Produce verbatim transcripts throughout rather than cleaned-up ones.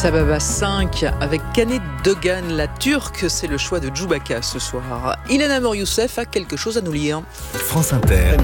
Sababa cinq avec Canet Dögan, la turque, c'est le choix de Djoubaka ce soir. Ilana Mour-Youssef a quelque chose à nous lire. France Inter.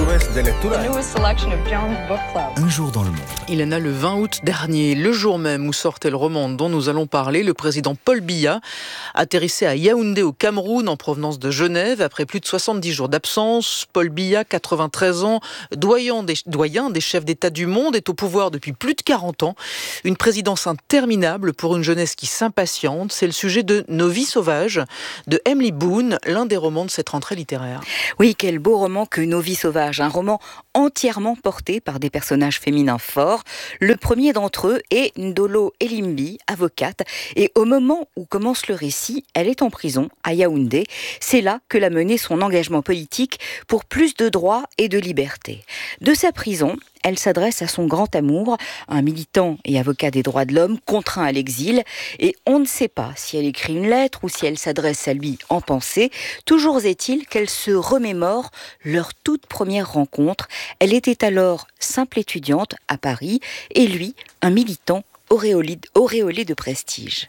Un jour dans le monde. Ilana, le vingt août dernier, le jour même où sortait le roman dont nous allons parler, le président Paul Biya atterrissait à Yaoundé au Cameroun en provenance de Genève après plus de soixante-dix jours d'absence. Paul Biya, quatre-vingt-treize ans, doyen des, doyen des chefs d'État du monde, est au pouvoir depuis plus de quarante ans. Une présidence interminable pour une jeunesse qui s'impatiente. C'est le sujet de Nos vies sauvages de Emily Boone, l'un des romans de cette rentrée littéraire. Oui, quel beau roman que Nos vies sauvages, un roman entièrement porté par des personnages féminins forts. Le premier d'entre eux est Ndolo Elimbi, avocate, et au moment où commence le récit, elle est en prison à Yaoundé. C'est là que l'a mené son engagement politique pour plus de droits et de liberté. De sa prison, elle s'adresse à son grand amour, un militant et avocat des droits de l'homme contraint à l'exil, et on ne sait pas si elle écrit une lettre ou si elle s'adresse à lui en pensée. Toujours est-il qu'elle se remémore leur toute première rencontre. Elle était alors simple étudiante à Paris, et lui, un militant auréolé, auréolé de prestige.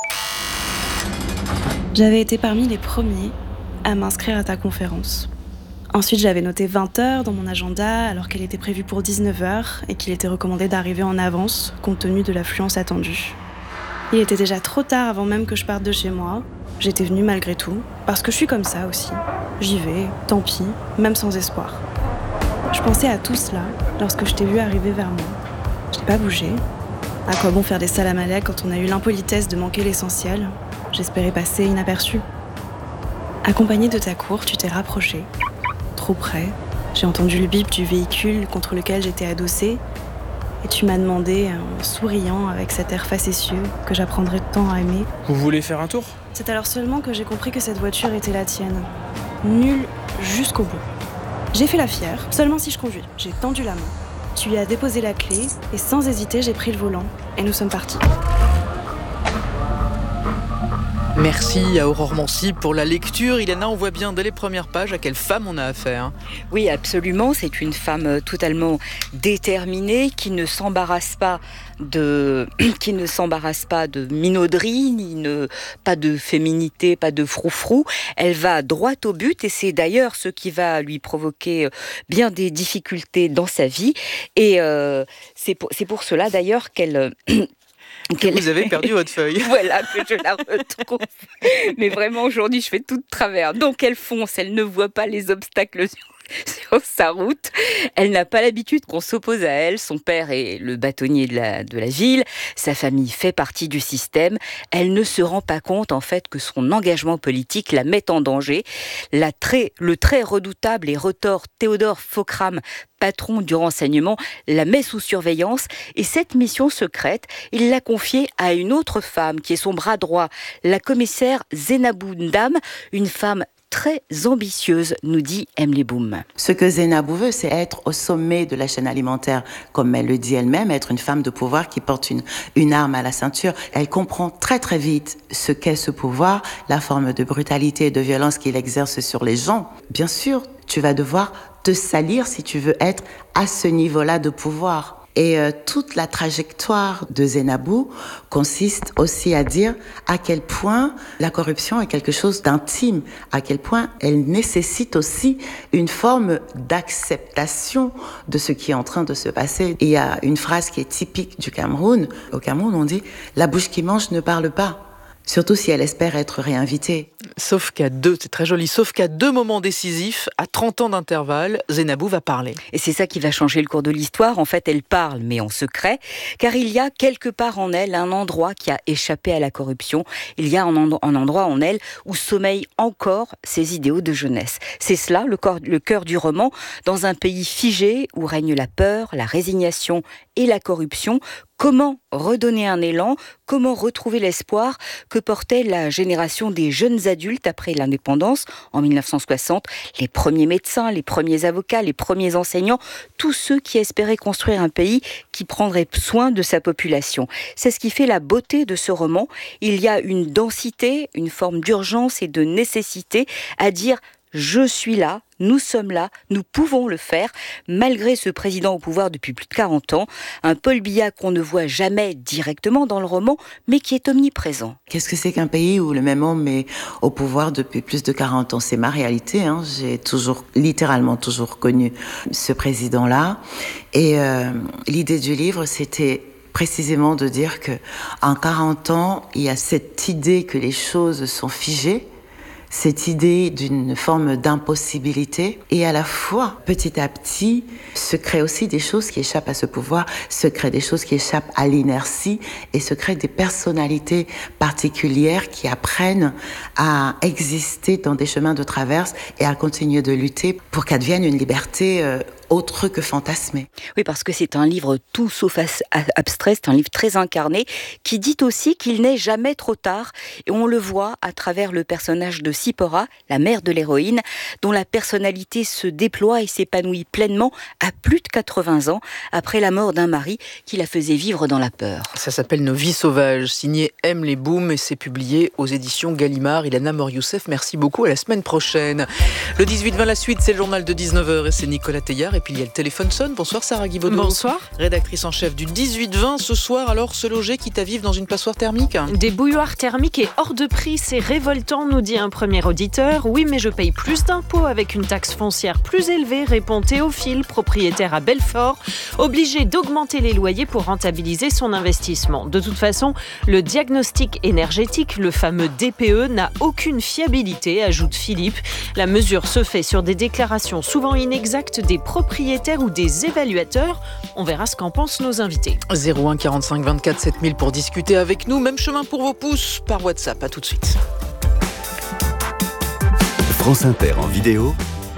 J'avais été parmi les premiers à m'inscrire à ta conférence. Ensuite, j'avais noté vingt heures dans mon agenda alors qu'elle était prévue pour dix-neuf heures et qu'il était recommandé d'arriver en avance compte tenu de l'affluence attendue. Il était déjà trop tard avant même que je parte de chez moi. J'étais venue malgré tout, parce que je suis comme ça aussi. J'y vais, tant pis, même sans espoir. Je pensais à tout cela lorsque je t'ai vu arriver vers moi. Je n'ai pas bougé. À quoi bon faire des salamalek quand on a eu l'impolitesse de manquer l'essentiel ? J'espérais passer inaperçu. Accompagnée de ta cour, tu t'es rapprochée. Trop près, j'ai entendu le bip du véhicule contre lequel j'étais adossée et tu m'as demandé, en souriant avec cet air facétieux que j'apprendrais tant à aimer. Vous voulez faire un tour ? C'est alors seulement que j'ai compris que cette voiture était la tienne. Nulle jusqu'au bout. J'ai fait la fière, seulement si je conduis. J'ai tendu la main. Tu lui as déposé la clé et sans hésiter, j'ai pris le volant et nous sommes partis. Merci à Aurore Mancy pour la lecture. Ilana, on voit bien dès les premières pages à quelle femme on a affaire. Oui, absolument. C'est une femme totalement déterminée qui ne s'embarrasse pas de, qui ne s'embarrasse pas de minauderie, ni ne, pas de féminité, pas de froufrou. Elle va droit au but et c'est d'ailleurs ce qui va lui provoquer bien des difficultés dans sa vie. Et euh, c'est pour, c'est pour cela d'ailleurs qu'elle... Que vous avez perdu votre feuille. Voilà, que je la retrouve. Mais vraiment, aujourd'hui, je fais tout de travers. Donc, elle fonce, elle ne voit pas les obstacles sur sa route. Elle n'a pas l'habitude qu'on s'oppose à elle. Son père est le bâtonnier de la, de la ville. Sa famille fait partie du système. Elle ne se rend pas compte, en fait, que son engagement politique la met en danger. La très, le très redoutable et retors Théodore Fokram, patron du renseignement, la met sous surveillance. Et cette mission secrète, il l'a confiée à une autre femme qui est son bras droit, la commissaire Zénabou Ndam, une femme très ambitieuse, nous dit Emily Boone. Ce que Zénabou veut, c'est être au sommet de la chaîne alimentaire, comme elle le dit elle-même, être une femme de pouvoir qui porte une, une arme à la ceinture. Elle comprend très très vite ce qu'est ce pouvoir, la forme de brutalité et de violence qu'il exerce sur les gens. Bien sûr, tu vas devoir te salir si tu veux être à ce niveau-là de pouvoir. Et euh, toute la trajectoire de Zénabou consiste aussi à dire à quel point la corruption est quelque chose d'intime, à quel point elle nécessite aussi une forme d'acceptation de ce qui est en train de se passer. Et il y a une phrase qui est typique du Cameroun. Au Cameroun, on dit « la bouche qui mange ne parle pas ». Surtout si elle espère être réinvitée. Sauf qu'à deux, c'est très joli, sauf qu'à deux moments décisifs, à trente ans d'intervalle, Zénabou va parler. Et c'est ça qui va changer le cours de l'histoire. En fait, elle parle, mais en secret, car il y a quelque part en elle un endroit qui a échappé à la corruption. Il y a un, end- un endroit en elle où sommeillent encore ses idéaux de jeunesse. C'est cela, le, corps, le cœur du roman, dans un pays figé où règne la peur, la résignation et la corruption. Comment redonner un élan ? Comment retrouver l'espoir que portait la génération des jeunes adultes après l'indépendance en mille neuf cent soixante ? Les premiers médecins, les premiers avocats, les premiers enseignants, tous ceux qui espéraient construire un pays qui prendrait soin de sa population. C'est ce qui fait la beauté de ce roman. Il y a une densité, une forme d'urgence et de nécessité à dire Je suis là, nous sommes là, nous pouvons le faire, malgré ce président au pouvoir depuis plus de quarante ans, un Paul Biya qu'on ne voit jamais directement dans le roman, mais qui est omniprésent. Qu'est-ce que c'est qu'un pays où le même homme est au pouvoir depuis plus de quarante ans? C'est ma réalité, hein. J'ai toujours, littéralement toujours connu ce président-là. Et euh, l'idée du livre, c'était précisément de dire que en quarante ans, il y a cette idée que les choses sont figées, cette idée d'une forme d'impossibilité, et à la fois, petit à petit, se créent aussi des choses qui échappent à ce pouvoir, se créent des choses qui échappent à l'inertie, et se créent des personnalités particulières qui apprennent à exister dans des chemins de traverse et à continuer de lutter pour qu'advienne une liberté euh, autre que fantasmée. Oui, parce que c'est un livre tout sauf abstrait, c'est un livre très incarné, qui dit aussi qu'il n'est jamais trop tard, et on le voit à travers le personnage de Sipora, la mère de l'héroïne, dont la personnalité se déploie et s'épanouit pleinement à plus de quatre-vingts ans, après la mort d'un mari qui la faisait vivre dans la peur. Ça s'appelle Nos vies sauvages, signé M. Les Boum, et c'est publié aux éditions Gallimard. Ilana Mor-Youssef, merci beaucoup, à la semaine prochaine. Le dix-huit vingt, la suite, c'est le journal de dix-neuf heures, et c'est Nicolas Teillard. Et puis il y a le téléphone sonne. Bonsoir Sarah Guibaudot. Bonsoir. Rédactrice en chef du dix-huit vingt. Ce soir, alors, se loger quitte à vivre dans une passoire thermique. Des bouilloires thermiques et hors de prix, c'est révoltant, nous dit un premier auditeur. Oui, mais je paye plus d'impôts avec une taxe foncière plus élevée, répond Théophile, propriétaire à Belfort, obligé d'augmenter les loyers pour rentabiliser son investissement. De toute façon, le diagnostic énergétique, le fameux D P E, n'a aucune fiabilité, ajoute Philippe. La mesure se fait sur des déclarations souvent inexactes des propriétaires ou des évaluateurs. On verra ce qu'en pensent nos invités. zéro un quarante-cinq vingt-quatre sept mille pour discuter avec nous. Même chemin pour vos pouces par WhatsApp. À tout de suite. France Inter en vidéo.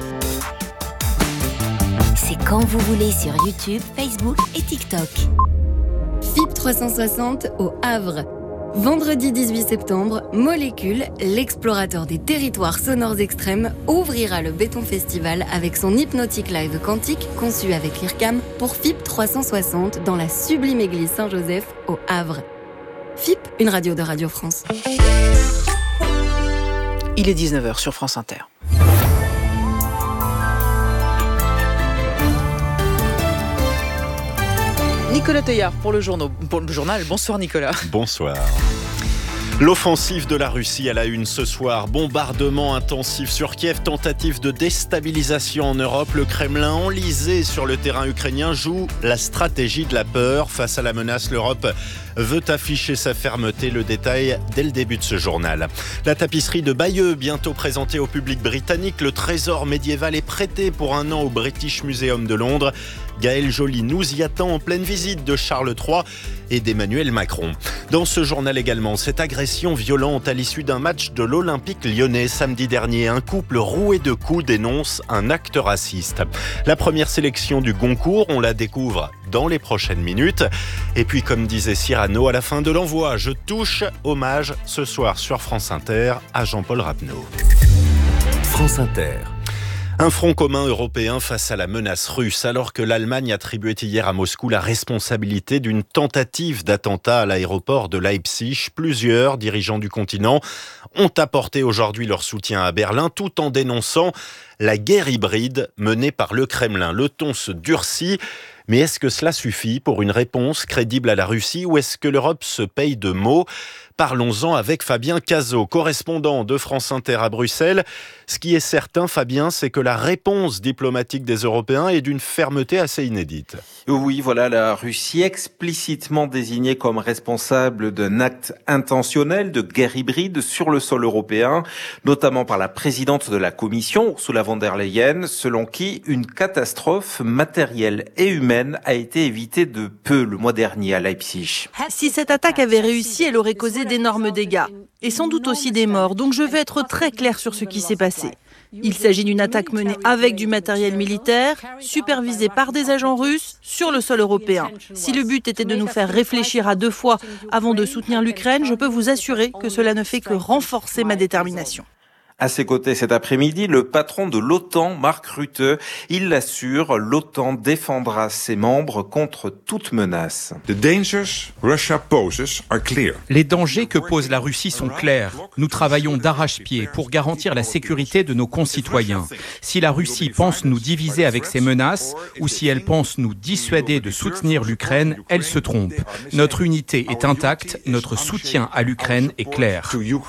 C'est quand vous voulez sur YouTube, Facebook et TikTok. F I P trois cent soixante au Havre. Vendredi dix-huit septembre, Molécule, l'explorateur des territoires sonores extrêmes, ouvrira le Béton Festival avec son Hypnotic Live quantique conçu avec l'I R C A M pour F I P trois cent soixante dans la sublime église Saint-Joseph au Havre. F I P, une radio de Radio France. Il est dix-neuf heures sur France Inter. Nicolas Teillard pour le, journal. pour le journal. Bonsoir Nicolas. Bonsoir. L'offensive de la Russie à la une ce soir. Bombardement intensif sur Kiev, tentative de déstabilisation en Europe. Le Kremlin, enlisé sur le terrain ukrainien, joue la stratégie de la peur. Face à la menace, l'Europe veut afficher sa fermeté. Le détail dès le début de ce journal. La tapisserie de Bayeux, bientôt présentée au public britannique. Le trésor médiéval est prêté pour un an au British Museum de Londres. Gaël Joly nous y attend en pleine visite de Charles trois et d'Emmanuel Macron. Dans ce journal également, cette agression violente à l'issue d'un match de l'Olympique lyonnais samedi dernier. Un couple roué de coups dénonce un acte raciste. La première sélection du Goncourt, on la découvre dans les prochaines minutes. Et puis, comme disait Cyrano à la fin de l'envoi, je touche hommage ce soir sur France Inter à Jean-Paul Rapneau. France Inter. Un front commun européen face à la menace russe, alors que l'Allemagne attribuait hier à Moscou la responsabilité d'une tentative d'attentat à l'aéroport de Leipzig. Plusieurs dirigeants du continent ont apporté aujourd'hui leur soutien à Berlin, tout en dénonçant la guerre hybride menée par le Kremlin. Le ton se durcit. Mais est-ce que cela suffit pour une réponse crédible à la Russie, ou est-ce que l'Europe se paye de mots ? Parlons-en avec Fabien Cazot, correspondant de France Inter à Bruxelles. Ce qui est certain, Fabien, c'est que la réponse diplomatique des Européens est d'une fermeté assez inédite. Oui, voilà, la Russie explicitement désignée comme responsable d'un acte intentionnel de guerre hybride sur le sol européen, notamment par la présidente de la Commission, Ursula von der Leyen, selon qui une catastrophe matérielle et humaine a été évitée de peu le mois dernier à Leipzig. Si cette attaque avait réussi, elle aurait causé d'énormes dégâts, et sans doute aussi des morts, donc je veux être très clair sur ce qui s'est passé. Il s'agit d'une attaque menée avec du matériel militaire, supervisée par des agents russes, sur le sol européen. Si le but était de nous faire réfléchir à deux fois avant de soutenir l'Ukraine, je peux vous assurer que cela ne fait que renforcer ma détermination. À ses côtés cet après-midi, le patron de l'OTAN, Mark Rutte, il l'assure, l'OTAN défendra ses membres contre toute menace. Les dangers que pose la Russie sont clairs. Nous travaillons d'arrache-pied pour garantir la sécurité de nos concitoyens. Si la Russie pense nous diviser avec ses menaces ou si elle pense nous dissuader de soutenir l'Ukraine, elle se trompe. Notre unité est intacte, notre soutien à l'Ukraine est clair.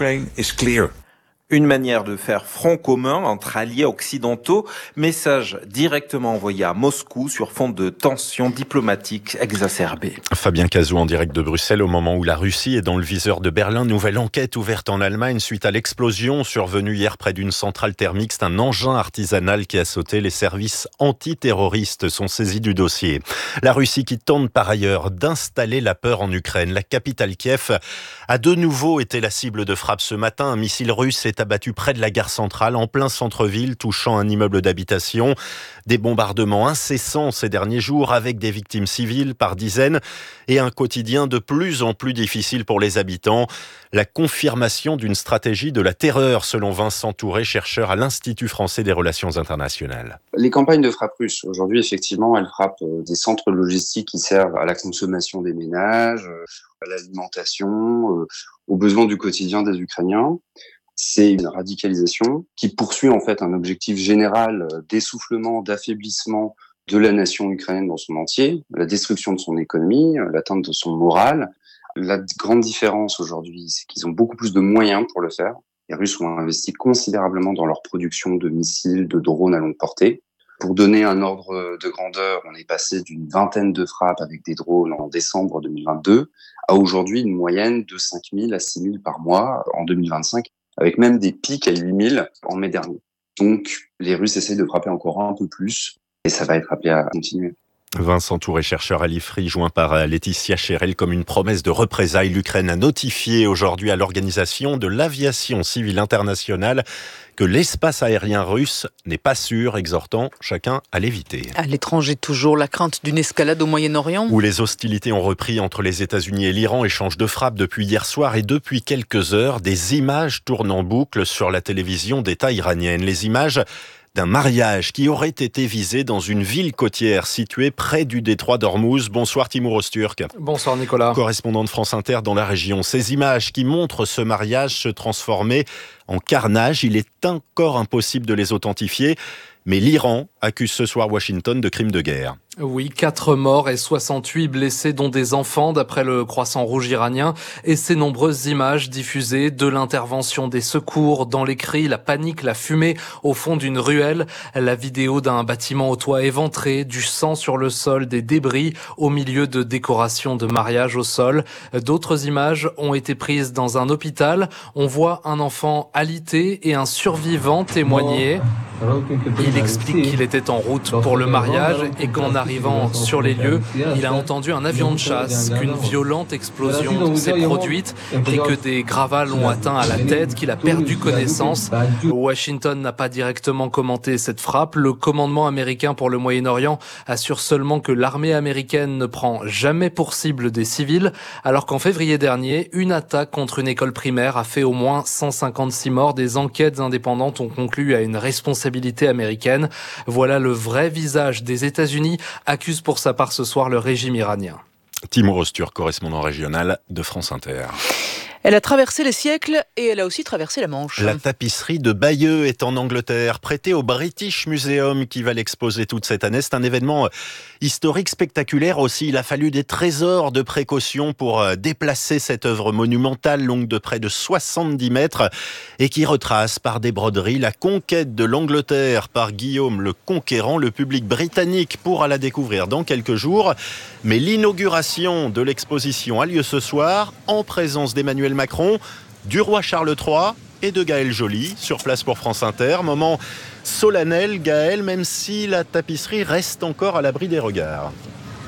Une manière de faire front commun entre alliés occidentaux, message directement envoyé à Moscou sur fond de tensions diplomatiques exacerbées. Fabien Cazou en direct de Bruxelles au moment où la Russie est dans le viseur de Berlin. Nouvelle enquête ouverte en Allemagne suite à l'explosion survenue hier près d'une centrale thermique. C'est un engin artisanal qui a sauté. Les services antiterroristes sont saisis du dossier. La Russie qui tente par ailleurs d'installer la peur en Ukraine. La capitale Kiev a de nouveau été la cible de frappe ce matin. Un missile russe est abattu près de la gare centrale, en plein centre-ville, touchant un immeuble d'habitation. Des bombardements incessants ces derniers jours, avec des victimes civiles par dizaines, et un quotidien de plus en plus difficile pour les habitants. La confirmation d'une stratégie de la terreur, selon Vincent Touré, chercheur à l'Institut français des relations internationales. Les campagnes de frappe russe, aujourd'hui, effectivement, elles frappent des centres logistiques qui servent à la consommation des ménages, à l'alimentation, aux besoins du quotidien des Ukrainiens. C'est une radicalisation qui poursuit en fait un objectif général d'essoufflement, d'affaiblissement de la nation ukrainienne dans son entier, la destruction de son économie, l'atteinte de son moral. La grande différence aujourd'hui, c'est qu'ils ont beaucoup plus de moyens pour le faire. Les Russes ont investi considérablement dans leur production de missiles, de drones à longue portée. Pour donner un ordre de grandeur, on est passé d'une vingtaine de frappes avec des drones en décembre deux mille vingt-deux à aujourd'hui une moyenne de cinq mille à six mille par mois en deux mille vingt-cinq. Avec même des pics à huit mille en mai dernier. Donc, les Russes essayent de frapper encore un peu plus, et ça va être appelé à continuer. Vincent Touré, chercheur à l'I F R I, joint par Laetitia Chérel comme une promesse de représailles. L'Ukraine a notifié aujourd'hui à l'Organisation de l'aviation civile internationale que l'espace aérien russe n'est pas sûr, exhortant chacun à l'éviter. À l'étranger, toujours la crainte d'une escalade au Moyen-Orient. Où les hostilités ont repris entre les États-Unis et l'Iran, échange de frappes depuis hier soir et depuis quelques heures, des images tournent en boucle sur la télévision d'État iranienne. Les images d'un mariage qui aurait été visé dans une ville côtière située près du détroit d'Ormuz. Bonsoir Timur Öztürk. Bonsoir Nicolas. Correspondant de France Inter dans la région. Ces images qui montrent ce mariage se transformer en carnage, il est encore impossible de les authentifier. Mais l'Iran accuse ce soir Washington de crimes de guerre. Oui, quatre morts et soixante-huit blessés, dont des enfants, d'après le Croissant Rouge iranien. Et ces nombreuses images diffusées de l'intervention des secours, dans les cris, la panique, la fumée au fond d'une ruelle. La vidéo d'un bâtiment au toit éventré, du sang sur le sol, des débris au milieu de décorations de mariage au sol. D'autres images ont été prises dans un hôpital. On voit un enfant alité et un survivant témoigner. Il explique qu'il était en route pour le mariage et qu'en arrivant sur les lieux, il a entendu un avion de chasse, qu'une violente explosion s'est produite et que des gravats l'ont atteint à la tête, qu'il a perdu connaissance. Washington n'a pas directement commenté cette frappe. Le commandement américain pour le Moyen-Orient assure seulement que l'armée américaine ne prend jamais pour cible des civils, alors qu'en février dernier, une attaque contre une école primaire a fait au moins cent cinquante-six morts. Des enquêtes indépendantes ont conclu à une responsabilité américaine. Voilà le vrai visage des États-Unis, accuse pour sa part ce soir le régime iranien. Timur Öztürk, correspondant régional de France Inter. Elle a traversé les siècles et elle a aussi traversé la Manche. La tapisserie de Bayeux est en Angleterre, prêtée au British Museum qui va l'exposer toute cette année. C'est un événement historique spectaculaire aussi. Il a fallu des trésors de précaution pour déplacer cette œuvre monumentale longue de près de soixante-dix mètres et qui retrace par des broderies la conquête de l'Angleterre par Guillaume le Conquérant. Le public britannique pourra la découvrir dans quelques jours. Mais l'inauguration de l'exposition a lieu ce soir en présence d'Emmanuel Macron, du roi Charles trois et de Gaël Joly, sur place pour France Inter. Moment solennel, Gaël, même si la tapisserie reste encore à l'abri des regards.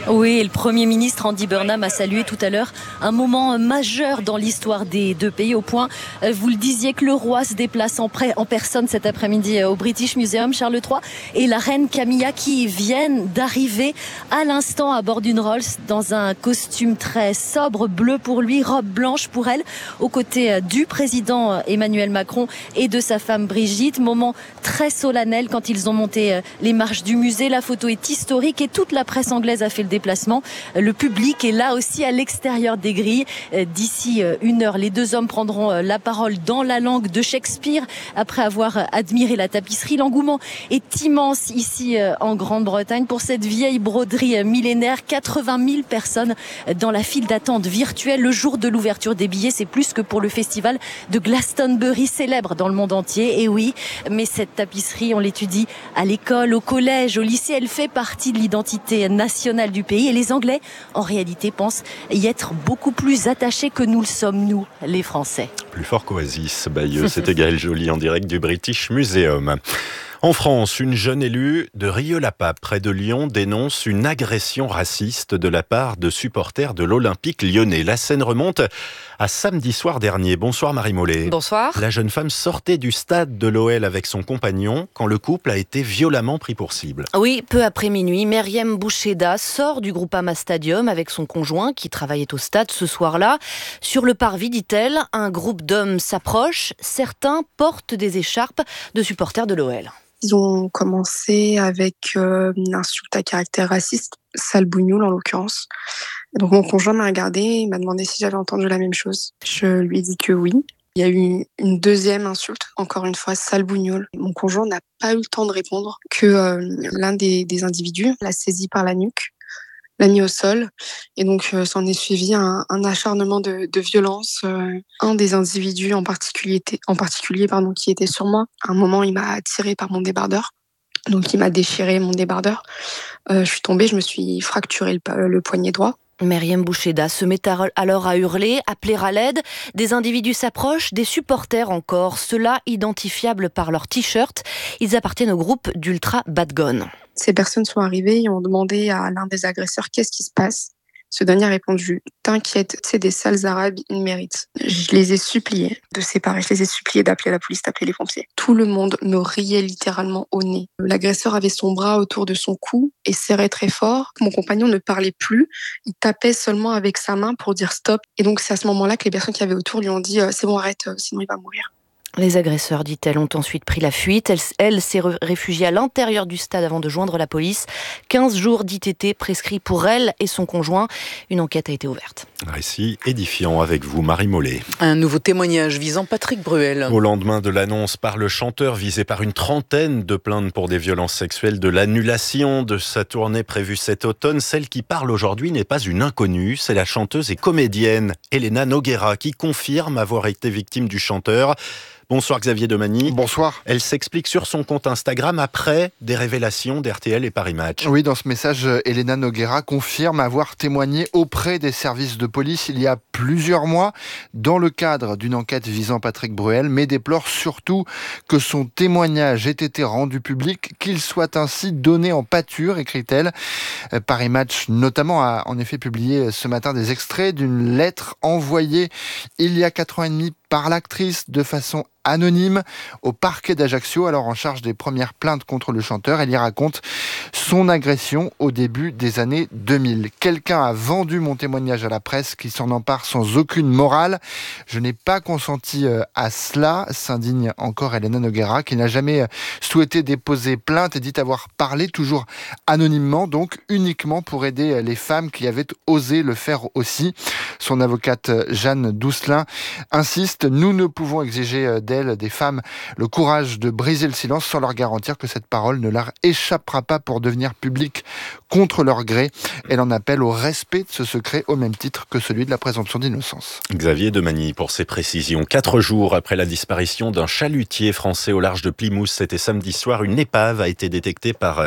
Oui, le Premier ministre Andy Burnham a salué tout à l'heure un moment majeur dans l'histoire des deux pays, au point, vous le disiez, que le roi se déplace en, pré- en personne cet après-midi au British Museum, Charles trois, et la reine Camilla qui viennent d'arriver à l'instant à bord d'une Rolls dans un costume très sobre, bleu pour lui, robe blanche pour elle, aux côtés du président Emmanuel Macron et de sa femme Brigitte. Moment très solennel quand ils ont monté les marches du musée. La photo est historique et toute la presse anglaise a fait le déplacement. Le public est là aussi à l'extérieur des grilles. D'ici une heure, les deux hommes prendront la parole dans la langue de Shakespeare après avoir admiré la tapisserie. L'engouement est immense ici en Grande-Bretagne pour cette vieille broderie millénaire. quatre-vingt mille personnes dans la file d'attente virtuelle. Le jour de l'ouverture des billets, c'est plus que pour le festival de Glastonbury, célèbre dans le monde entier. Et oui, mais cette tapisserie, on l'étudie à l'école, au collège, au lycée. Elle fait partie de l'identité nationale du pays. Et les Anglais, en réalité, pensent y être beaucoup plus attachés que nous le sommes, nous, les Français. Plus fort qu'Oasis, Bayeux. C'était Gaël Joly en direct du British Museum. En France, une jeune élue de Rieux-la-Pape, près de Lyon, dénonce une agression raciste de la part de supporters de l'Olympique lyonnais. La scène remonte à samedi soir dernier. Bonsoir Marie Mollet. Bonsoir. La jeune femme sortait du stade de l'O L avec son compagnon quand le couple a été violemment pris pour cible. Oui, peu après minuit, Meriem Boucheda sort du Groupama Stadium avec son conjoint qui travaillait au stade ce soir-là. Sur le parvis, dit-elle, un groupe d'hommes s'approche. Certains portent des écharpes de supporters de l'O L. Ils ont commencé avec euh, une insulte à caractère raciste, sale bougnoule en l'occurrence. Donc mon conjoint m'a regardé, il m'a demandé si j'avais entendu la même chose. Je lui ai dit que oui. Il y a eu une deuxième insulte, encore une fois, sale bougnoule. Mon conjoint n'a pas eu le temps de répondre que euh, l'un des, des individus l'a saisi par la nuque, l'a mis au sol, et donc euh, s'en est suivi un, un acharnement de, de violence. Euh, un des individus en particulier, en particulier pardon, qui était sur moi, à un moment il m'a tiré par mon débardeur, donc il m'a déchiré mon débardeur. Euh, je suis tombée, je me suis fracturé le, le poignet droit. Meriem Boucheda se met alors à hurler, appeler à l'aide. Des individus s'approchent, des supporters encore, ceux-là identifiables par leur t-shirt. Ils appartiennent au groupe d'Ultra Bad Gun. Ces personnes sont arrivées et ont demandé à l'un des agresseurs qu'est-ce qui se passe. Ce dernier a répondu « T'inquiète, c'est des sales arabes, ils méritent ». Je les ai suppliés de séparer, je les ai suppliés d'appeler la police, d'appeler les pompiers. Tout le monde me riait littéralement au nez. L'agresseur avait son bras autour de son cou et serrait très fort. Mon compagnon ne parlait plus, il tapait seulement avec sa main pour dire stop. Et donc c'est à ce moment-là que les personnes qui avaient autour lui ont dit « C'est bon, arrête, sinon il va mourir ». Les agresseurs, dit-elle, ont ensuite pris la fuite. Elle, elle s'est réfugiée à l'intérieur du stade avant de joindre la police. quinze jours d'I T T prescrits pour elle et son conjoint. Une enquête a été ouverte. Récit édifiant avec vous, Marie Mollet. Un nouveau témoignage visant Patrick Bruel. Au lendemain de l'annonce par le chanteur visé par une trentaine de plaintes pour des violences sexuelles, de l'annulation de sa tournée prévue cet automne, celle qui parle aujourd'hui n'est pas une inconnue. C'est la chanteuse et comédienne Elena Noguera qui confirme avoir été victime du chanteur. Bonsoir Xavier Demagny. Bonsoir. Elle s'explique sur son compte Instagram après des révélations d'R T L et Paris Match. Oui, dans ce message, Elena Noguera confirme avoir témoigné auprès des services de police il y a plusieurs mois dans le cadre d'une enquête visant Patrick Bruel, mais déplore surtout que son témoignage ait été rendu public, qu'il soit ainsi donné en pâture, écrit-elle. Paris Match notamment a en effet publié ce matin des extraits d'une lettre envoyée il y a quatre ans et demi par l'actrice de façon anonyme au parquet d'Ajaccio, alors en charge des premières plaintes contre le chanteur. Elle y raconte son agression au début des années deux mille. Quelqu'un a vendu mon témoignage à la presse qui s'en empare sans aucune morale. Je n'ai pas consenti à cela, s'indigne encore Elena Noguera, qui n'a jamais souhaité déposer plainte et dit avoir parlé toujours anonymement, donc uniquement pour aider les femmes qui avaient osé le faire aussi. Son avocate Jeanne Doucelin insiste, nous ne pouvons exiger d'elle, des femmes, le courage de briser le silence sans leur garantir que cette parole ne leur échappera pas pour devenir publique contre leur gré. Elle en appelle au respect de ce secret au même titre que celui de la présomption d'innocence. Xavier Demagny pour ses précisions. Quatre jours après la disparition d'un chalutier français au large de Plymouth, c'était samedi soir, une épave a été détectée par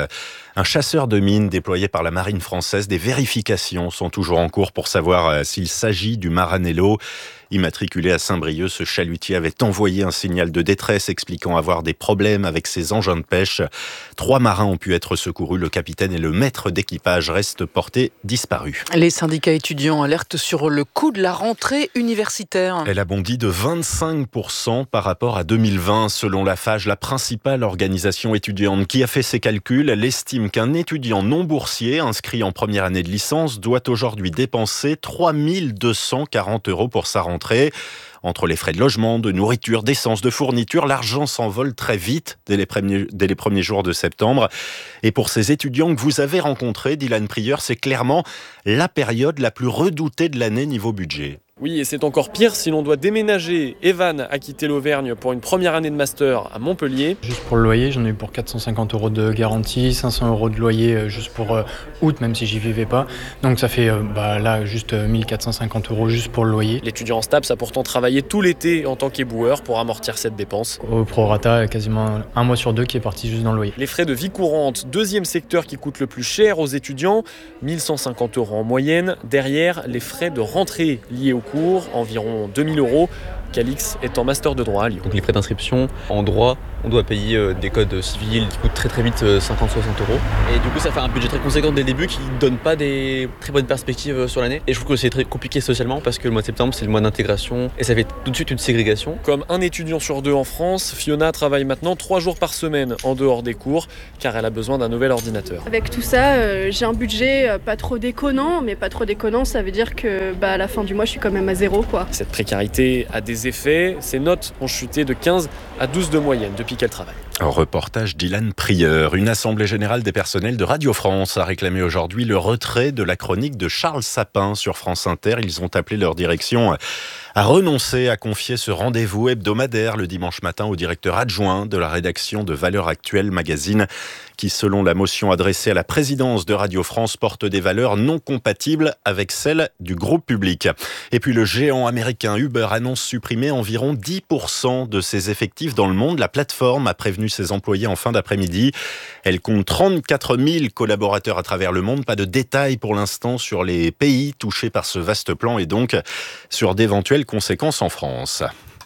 Un chasseur de mines déployé par la marine française. Des vérifications sont toujours en cours pour savoir s'il s'agit du Maranello. Immatriculé à Saint-Brieuc, ce chalutier avait envoyé un signal de détresse expliquant avoir des problèmes avec ses engins de pêche. Trois marins ont pu être secourus. Le capitaine et le maître d'équipage restent portés disparus. Les syndicats étudiants alertent sur le coût de la rentrée universitaire. Elle a bondi de vingt-cinq pour cent par rapport à deux mille vingt. Selon la F A G, la principale organisation étudiante qui a fait ses calculs, elle estime qu'un étudiant non boursier inscrit en première année de licence doit aujourd'hui dépenser trois mille deux cent quarante euros pour sa rentrée. Entre les frais de logement, de nourriture, d'essence, de fourniture, l'argent s'envole très vite dès les, premiers, dès les premiers jours de septembre. Et pour ces étudiants que vous avez rencontrés, Dylan Prieur, c'est clairement la période la plus redoutée de l'année niveau budget. Oui, et c'est encore pire si l'on doit déménager. Evan a quitté l'Auvergne pour une première année de master à Montpellier. Juste pour le loyer, j'en ai eu pour quatre cent cinquante euros de garantie, cinq cents euros de loyer juste pour euh, août, même si j'y vivais pas. Donc ça fait euh, bah, là juste euh, mille quatre cent cinquante euros juste pour le loyer. L'étudiant en STAPS a pourtant travaillé tout l'été en tant qu'éboueur pour amortir cette dépense. Au prorata, quasiment un mois sur deux qui est parti juste dans le loyer. Les frais de vie courante, deuxième secteur qui coûte le plus cher aux étudiants, mille cent cinquante euros en moyenne. Derrière, les frais de rentrée liés au cours, environ deux mille euros. Calix est en master de droit à Lyon. Donc les frais d'inscription en droit, on doit payer euh, des codes civils qui coûtent très très vite euh, cinquante à soixante euros. Et du coup ça fait un budget très conséquent dès le début qui ne donne pas des très bonnes perspectives euh, sur l'année. Et je trouve que c'est très compliqué socialement parce que le mois de septembre c'est le mois d'intégration et ça fait tout de suite une ségrégation. Comme un étudiant sur deux en France, Fiona travaille maintenant trois jours par semaine en dehors des cours car elle a besoin d'un nouvel ordinateur. Avec tout ça, euh, j'ai un budget euh, pas trop déconnant, mais pas trop déconnant ça veut dire que bah, à la fin du mois je suis quand même à zéro, quoi. Cette précarité a des effets, ses notes ont chuté de quinze à douze de moyenne depuis qu'elle travaille. Un reportage d'Ilan Prieur. Une assemblée générale des personnels de Radio France a réclamé aujourd'hui le retrait de la chronique de Charles Sapin sur France Inter. Ils ont appelé leur direction à renoncer à confier ce rendez-vous hebdomadaire le dimanche matin au directeur adjoint de la rédaction de Valeurs Actuelles Magazine, qui, selon la motion adressée à la présidence de Radio France, porte des valeurs non compatibles avec celles du groupe public. Et puis le géant américain Uber annonce supprimer environ dix pour cent de ses effectifs dans le monde. La plateforme a prévenu ses employés en fin d'après-midi. Elle compte trente-quatre mille collaborateurs à travers le monde. Pas de détails pour l'instant sur les pays touchés par ce vaste plan et donc sur d'éventuelles conséquences en France.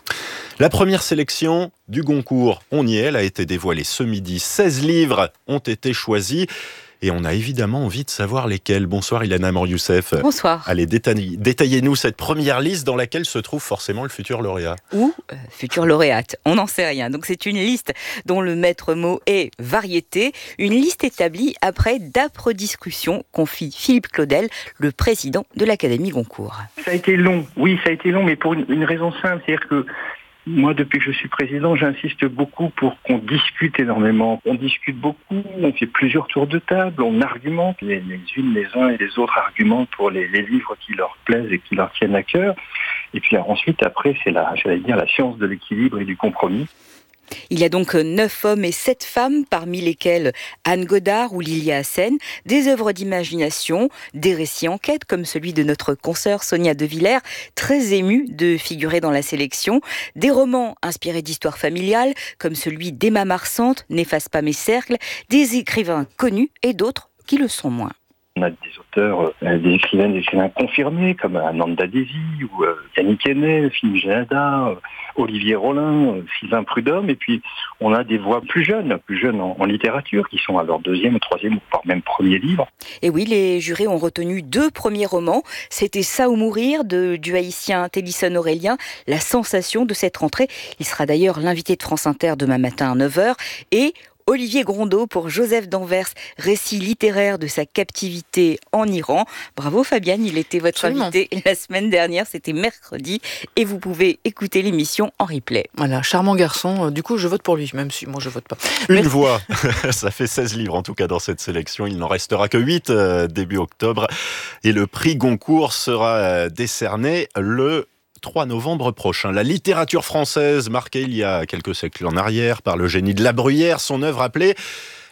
La première sélection du Goncourt, on y est, elle a été dévoilée ce midi. seize livres ont été choisis. Et on a évidemment envie de savoir lesquels. Bonsoir Ilana Mor-Youssef. Bonsoir. Allez, détaillez, détaillez-nous cette première liste dans laquelle se trouve forcément le futur lauréat. Ou euh, futur lauréate, on n'en sait rien. Donc c'est une liste dont le maître mot est variété. Une liste établie après d'âpres discussions, confie Philippe Claudel, le président de l'Académie Goncourt. Ça a été long, oui ça a été long, mais pour une, une raison simple, c'est-à-dire que moi, depuis que je suis président, j'insiste beaucoup pour qu'on discute énormément. On discute beaucoup, on fait plusieurs tours de table, on argumente les, les unes, les uns et les autres argumentent pour les, les livres qui leur plaisent et qui leur tiennent à cœur. Et puis ensuite, après, c'est la, j'allais dire, la science de l'équilibre et du compromis. Il y a donc neuf hommes et sept femmes, parmi lesquels Anne Godard ou Lilia Hassen, des œuvres d'imagination, des récits enquêtes comme celui de notre consoeur Sonia De Villers, très émue de figurer dans la sélection, des romans inspirés d'histoires familiales comme celui d'Emma Marsante, N'efface pas mes cercles, des écrivains connus et d'autres qui le sont moins. On a des auteurs, euh, des écrivains, des écrivains confirmés, comme Ananda Desi ou euh, Yannick Hennet, Philippe Génada, euh, Olivier Rollin, euh, Sylvain Prudhomme, et puis on a des voix plus jeunes, plus jeunes en, en littérature, qui sont à leur deuxième, troisième ou voire même premier livre. Et oui, les jurés ont retenu deux premiers romans. C'était Ça ou mourir de, du haïtien Télisson Aurélien, la sensation de cette rentrée. Il sera d'ailleurs l'invité de France Inter demain matin à neuf heures. Et Olivier Grondeau pour Joseph d'Anvers, récit littéraire de sa captivité en Iran. Bravo Fabienne, il était votre Absolument. invité la semaine dernière, c'était mercredi, et vous pouvez écouter l'émission en replay. Voilà, charmant garçon, du coup je vote pour lui, même si moi je vote pas. Une Merci. voix, ça fait seize livres en tout cas dans cette sélection, il n'en restera que huit euh, début octobre, et le prix Goncourt sera euh, décerné le trois novembre prochain. La littérature française, marquée il y a quelques siècles en arrière par le génie de La Bruyère, son œuvre appelée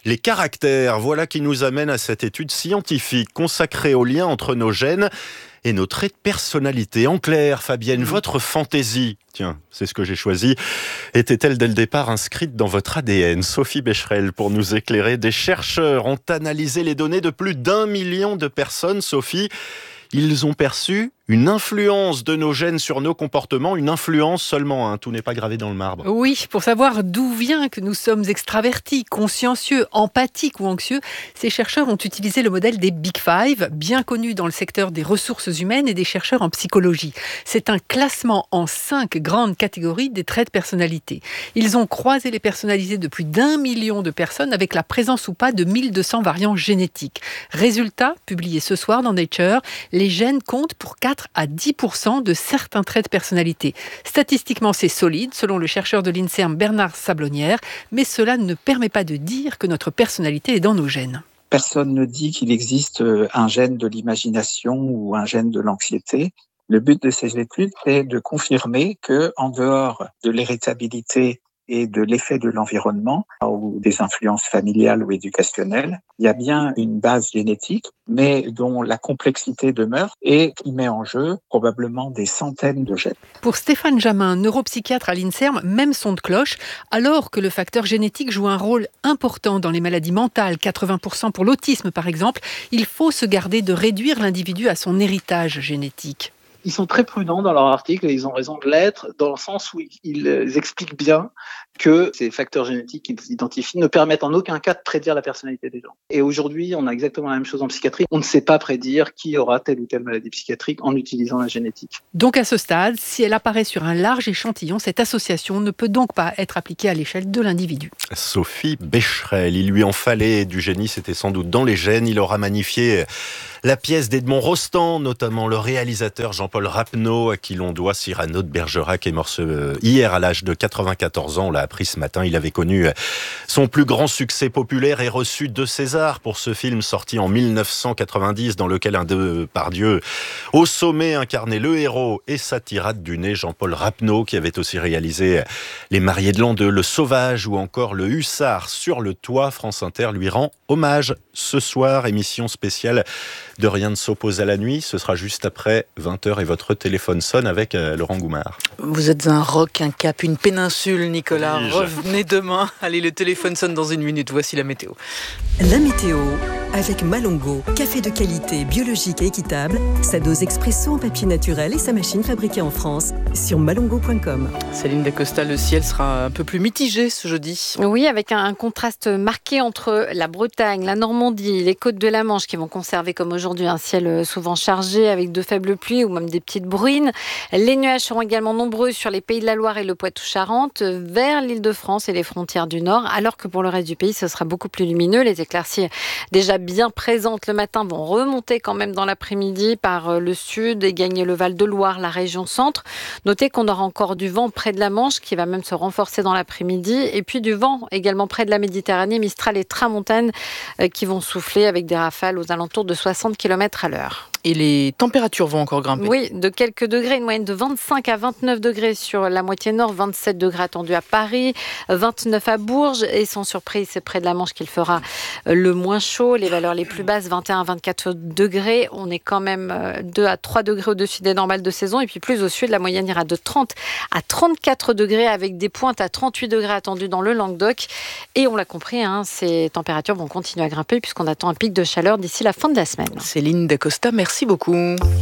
les caractères. Voilà qui nous amène à cette étude scientifique consacrée au lien entre nos gènes et nos traits de personnalité. En clair, Fabienne, votre fantaisie, tiens, c'est ce que j'ai choisi, était-elle dès le départ inscrite dans votre A D N ? Sophie Becherel, pour nous éclairer, des chercheurs ont analysé les données de plus d'un million de personnes. Sophie, ils ont perçu une influence de nos gènes sur nos comportements, une influence seulement, hein, tout n'est pas gravé dans le marbre. Oui, pour savoir d'où vient que nous sommes extravertis, consciencieux, empathiques ou anxieux, ces chercheurs ont utilisé le modèle des Big Five, bien connu dans le secteur des ressources humaines et des chercheurs en psychologie. C'est un classement en cinq grandes catégories des traits de personnalité. Ils ont croisé les personnalités de plus d'un million de personnes avec la présence ou pas de mille deux cents variants génétiques. Résultat, publié ce soir dans Nature, les gènes comptent pour quatre à dix pour cent de certains traits de personnalité. Statistiquement, c'est solide, selon le chercheur de l'INSERM Bernard Sablonnière, mais cela ne permet pas de dire que notre personnalité est dans nos gènes. Personne ne dit qu'il existe un gène de l'imagination ou un gène de l'anxiété. Le but de ces études est de confirmer que, en dehors de l'héritabilité et de l'effet de l'environnement ou des influences familiales ou éducationnelles, il y a bien une base génétique, mais dont la complexité demeure et qui met en jeu probablement des centaines de gènes. Pour Stéphane Jamin, neuropsychiatre à l'INSERM, même son de cloche, alors que le facteur génétique joue un rôle important dans les maladies mentales, quatre-vingts pour cent pour l'autisme par exemple, il faut se garder de réduire l'individu à son héritage génétique. Ils sont très prudents dans leur article et ils ont raison de l'être dans le sens où ils expliquent bien que ces facteurs génétiques qu'ils identifient ne permettent en aucun cas de prédire la personnalité des gens. Et aujourd'hui, on a exactement la même chose en psychiatrie. On ne sait pas prédire qui aura telle ou telle maladie psychiatrique en utilisant la génétique. Donc à ce stade, si elle apparaît sur un large échantillon, cette association ne peut donc pas être appliquée à l'échelle de l'individu. Sophie Becherel, il lui en fallait du génie, c'était sans doute dans les gènes. Il aura magnifié la pièce d'Edmond Rostand, notamment le réalisateur Jean-Paul Rapneau, à qui l'on doit Cyrano de Bergerac, est mort hier à l'âge de quatre-vingt-quatorze ans. On l'a appris ce matin. Il avait connu son plus grand succès populaire et reçu deux Césars pour ce film sorti en mille neuf cent quatre-vingt-dix, dans lequel un Depardieu, au sommet, incarnait le héros et sa tirade du nez. Jean-Paul Rapneau, qui avait aussi réalisé Les Mariés de l'an deux, Le Sauvage ou encore Le Hussard sur le toit. France Inter lui rend hommage ce soir. Émission spéciale de Rien ne s'oppose à la nuit. Ce sera juste après vingt heures et votre téléphone sonne avec euh, Laurent Goumard. Vous êtes un roc, un cap, une péninsule, Nicolas. Oui, revenez demain. Allez, le téléphone sonne dans une minute. Voici la météo. La météo avec Malongo. Café de qualité, biologique et équitable. Sa dose expresso en papier naturel et sa machine fabriquée en France. Sur malongo point com. Céline Dacosta, le ciel sera un peu plus mitigé ce jeudi. Oui, avec un, un contraste marqué entre la Bretagne, la Normandie, les côtes de la Manche qui vont conserver comme aujourd'hui un ciel souvent chargé avec de faibles pluies ou même des petites bruines. Les nuages seront également nombreux sur les Pays de la Loire et le Poitou-Charentes, vers l'Île-de-France et les frontières du Nord, alors que pour le reste du pays, ce sera beaucoup plus lumineux. Les éclaircies déjà bien présentes le matin vont remonter quand même dans l'après-midi par le sud et gagner le Val-de-Loire, la région centre. Notez qu'on aura encore du vent près de la Manche qui va même se renforcer dans l'après-midi et puis du vent également près de la Méditerranée, Mistral et Tramontane qui vont souffler avec des rafales aux alentours de soixante kilomètres à l'heure. Et les températures vont encore grimper. Oui, de quelques degrés, une moyenne de vingt-cinq à vingt-neuf degrés sur la moitié nord, vingt-sept degrés attendus à Paris, vingt-neuf à Bourges, et sans surprise, c'est près de la Manche qu'il fera le moins chaud. Les valeurs les plus basses, vingt et un à vingt-quatre degrés. On est quand même deux à trois degrés au-dessus des normales de saison, et puis plus au sud, la moyenne ira de trente à trente-quatre degrés, avec des pointes à trente-huit degrés attendues dans le Languedoc. Et on l'a compris, hein, ces températures vont continuer à grimper, puisqu'on attend un pic de chaleur d'ici la fin de la semaine. Céline Dacosta, merci. Merci beaucoup.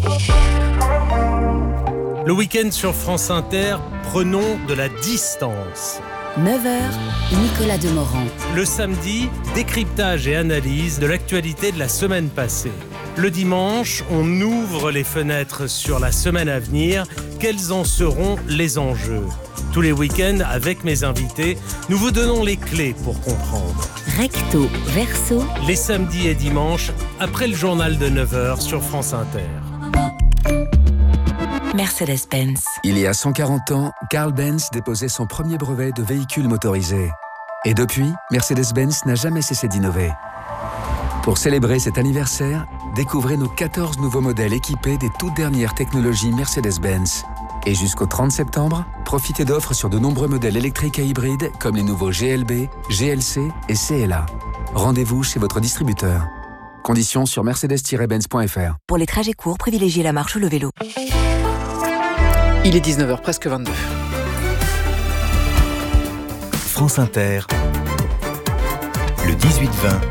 Le week-end sur France Inter, prenons de la distance. neuf heures, Nicolas Demorand. Le samedi, décryptage et analyse de l'actualité de la semaine passée. Le dimanche, on ouvre les fenêtres sur la semaine à venir. Quels en seront les enjeux ? Tous les week-ends, avec mes invités, nous vous donnons les clés pour comprendre. Recto, verso. Les samedis et dimanches, après le journal de neuf heures sur France Inter. Mercedes-Benz. Il y a cent quarante ans, Carl Benz déposait son premier brevet de véhicule motorisé. Et depuis, Mercedes-Benz n'a jamais cessé d'innover. Pour célébrer cet anniversaire, découvrez nos quatorze nouveaux modèles équipés des toutes dernières technologies Mercedes-Benz. Et jusqu'au trente septembre, profitez d'offres sur de nombreux modèles électriques et hybrides comme les nouveaux G L B, G L C et C L A. Rendez-vous chez votre distributeur. Conditions sur mercedes tiret benz point f r. Pour les trajets courts, privilégiez la marche ou le vélo. Il est dix-neuf heures, presque vingt-deux. France Inter, le dix-huit vingt.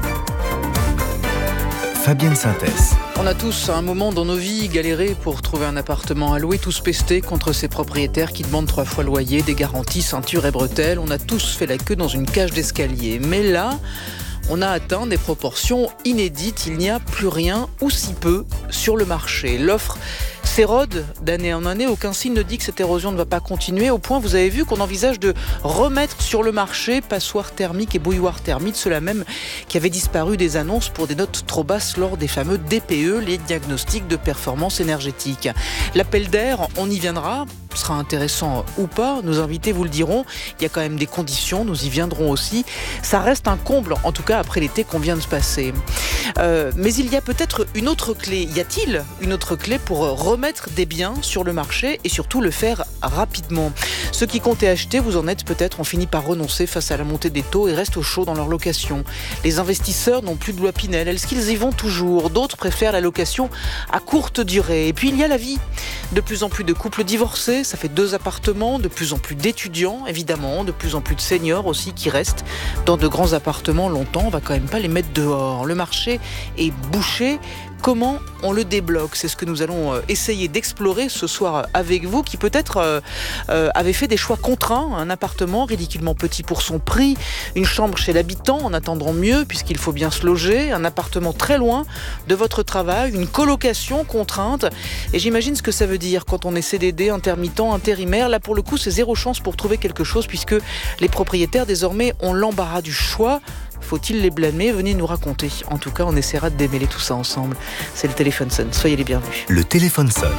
Fabienne Synthèse. On a tous, à un moment dans nos vies, galéré pour trouver un appartement à louer, tous pestés contre ces propriétaires qui demandent trois fois le loyer, des garanties, ceinture et bretelles. On a tous fait la queue dans une cage d'escalier. Mais là, on a atteint des proportions inédites. Il n'y a plus rien, ou si peu, sur le marché. L'offre s'érode d'année en année. Aucun signe ne dit que cette érosion ne va pas continuer. Au point, vous avez vu qu'on envisage de remettre sur le marché passoires thermiques et bouilloires thermiques, ceux-là même qui avaient disparu des annonces pour des notes trop basses lors des fameux D P E, les diagnostics de performance énergétique. L'appel d'air, on y viendra, sera intéressant ou pas. Nos invités vous le diront. Il y a quand même des conditions, nous y viendrons aussi. Ça reste un comble, en tout cas après l'été qu'on vient de se passer. Euh, mais il y a peut-être une autre clé. Y a-t-il une autre clé pour remettre des biens sur le marché et surtout le faire rapidement? Ceux qui comptaient acheter, vous en êtes peut-être, ont fini par renoncer face à la montée des taux et restent au chaud dans leur location. Les investisseurs n'ont plus de loi Pinel. Est-ce qu'ils y vont toujours? D'autres préfèrent la location à courte durée. Et puis il y a la vie. De plus en plus de couples divorcés, ça fait deux appartements, de plus en plus d'étudiants, évidemment, de plus en plus de seniors aussi qui restent dans de grands appartements longtemps. On va quand même pas les mettre dehors. Le marché est bouché. Comment on le débloque? C'est ce que nous allons essayer d'explorer ce soir avec vous, qui peut-être euh, euh, avez fait des choix contraints. Un appartement ridiculement petit pour son prix, une chambre chez l'habitant en attendant mieux puisqu'il faut bien se loger, un appartement très loin de votre travail, une colocation contrainte. Et j'imagine ce que ça veut dire quand on est C D D, intermittent, intérimaire. Là, pour le coup, c'est zéro chance pour trouver quelque chose puisque les propriétaires, désormais, ont l'embarras du choix. Faut-il les blâmer? Venez nous raconter. En tout cas, on essaiera de démêler tout ça ensemble. C'est le téléphone sonne. Soyez les bienvenus. Le téléphone sonne.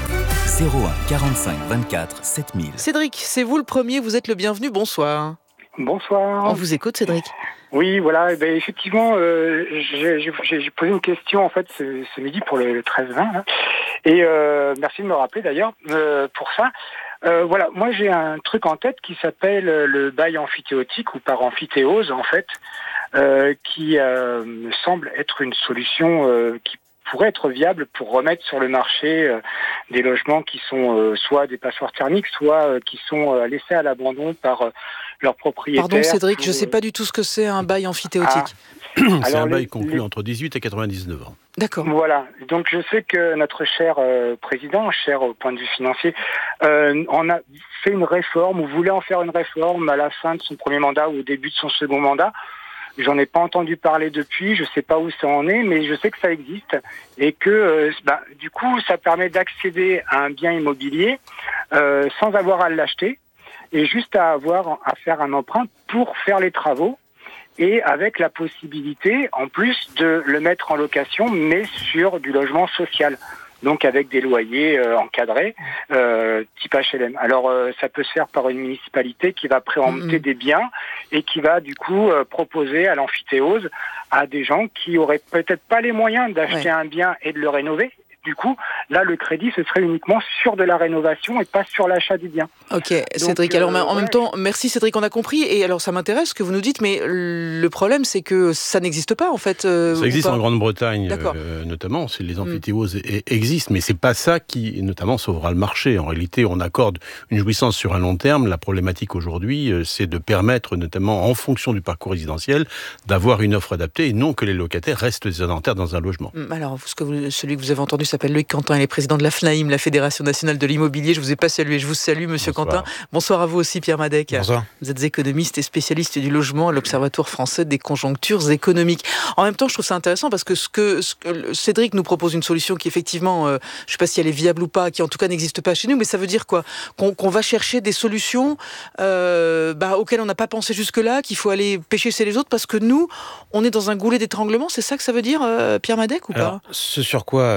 zéro un quarante-cinq vingt-quatre sept mille. Cédric, c'est vous le premier. Vous êtes le bienvenu. Bonsoir. Bonsoir. On vous écoute, Cédric. Oui, voilà. Ben, effectivement, euh, j'ai, j'ai, j'ai posé une question en fait ce, ce midi pour le, le treize vingt. Et euh, merci de me rappeler d'ailleurs euh, pour ça. Euh, voilà, moi j'ai un truc en tête qui s'appelle le bail amphithéotique ou par amphithéose en fait, euh, qui euh, me semble être une solution euh, qui pourrait être viable pour remettre sur le marché euh, des logements qui sont euh, soit des passoires thermiques, soit euh, qui sont euh, laissés à l'abandon par euh, leurs propriétaires. Pardon Cédric, pour, je ne sais pas du tout ce que c'est un bail amphithéotique. Ah. C'est Alors, un bail les, conclu les... entre dix-huit et quatre-vingt-dix-neuf ans. D'accord. Voilà. Donc je sais que notre cher euh, président, cher au point de vue financier, euh, en a fait une réforme ou voulait en faire une réforme à la fin de son premier mandat ou au début de son second mandat. J'en ai pas entendu parler depuis, je sais pas où ça en est, mais je sais que ça existe et que euh, bah, du coup ça permet d'accéder à un bien immobilier euh, sans avoir à l'acheter et juste à avoir à faire un emprunt pour faire les travaux. Et avec la possibilité, en plus, de le mettre en location, mais sur du logement social. Donc avec des loyers euh, encadrés, euh, type H L M. Alors euh, ça peut se faire par une municipalité qui va préempter mmh. des biens et qui va du coup euh, proposer à l'amphithéose à des gens qui auraient peut-être pas les moyens d'acheter ouais. un bien et de le rénover. Du coup, là, le crédit, ce serait uniquement sur de la rénovation et pas sur l'achat du bien. Ok, donc, Cédric. Alors, euh, en ouais. même temps, merci Cédric, on a compris. Et alors, ça m'intéresse ce que vous nous dites, mais le problème, c'est que ça n'existe pas, en fait. Euh, ça existe en Grande-Bretagne, euh, notamment. C'est les amphithéoses mm. existent, mais c'est pas ça qui, notamment, sauvera le marché. En réalité, on accorde une jouissance sur un long terme. La problématique aujourd'hui, c'est de permettre, notamment en fonction du parcours résidentiel, d'avoir une offre adaptée et non que les locataires restent sédentaires dans un logement. Alors, ce que vous, celui que vous avez entendu s'appelle Loïc Quentin, il est président de la FNAIM, la Fédération Nationale de l'Immobilier. Je ne vous ai pas salué, je vous salue, monsieur Bonsoir. Quentin. Bonsoir à vous aussi, Pierre Madec. Bonsoir. Vous êtes économiste et spécialiste du logement à l'Observatoire français des conjonctures économiques. En même temps, je trouve ça intéressant parce que ce que, ce que Cédric nous propose une solution qui, effectivement, euh, je ne sais pas si elle est viable ou pas, qui en tout cas n'existe pas chez nous, mais ça veut dire quoi? Qu'on, qu'on va chercher des solutions euh, bah, auxquelles on n'a pas pensé jusque-là, qu'il faut aller pêcher chez les autres parce que nous, on est dans un goulet d'étranglement. C'est ça que ça veut dire, euh, Pierre Madec, ou Alors, pas? Ce sur quoi met le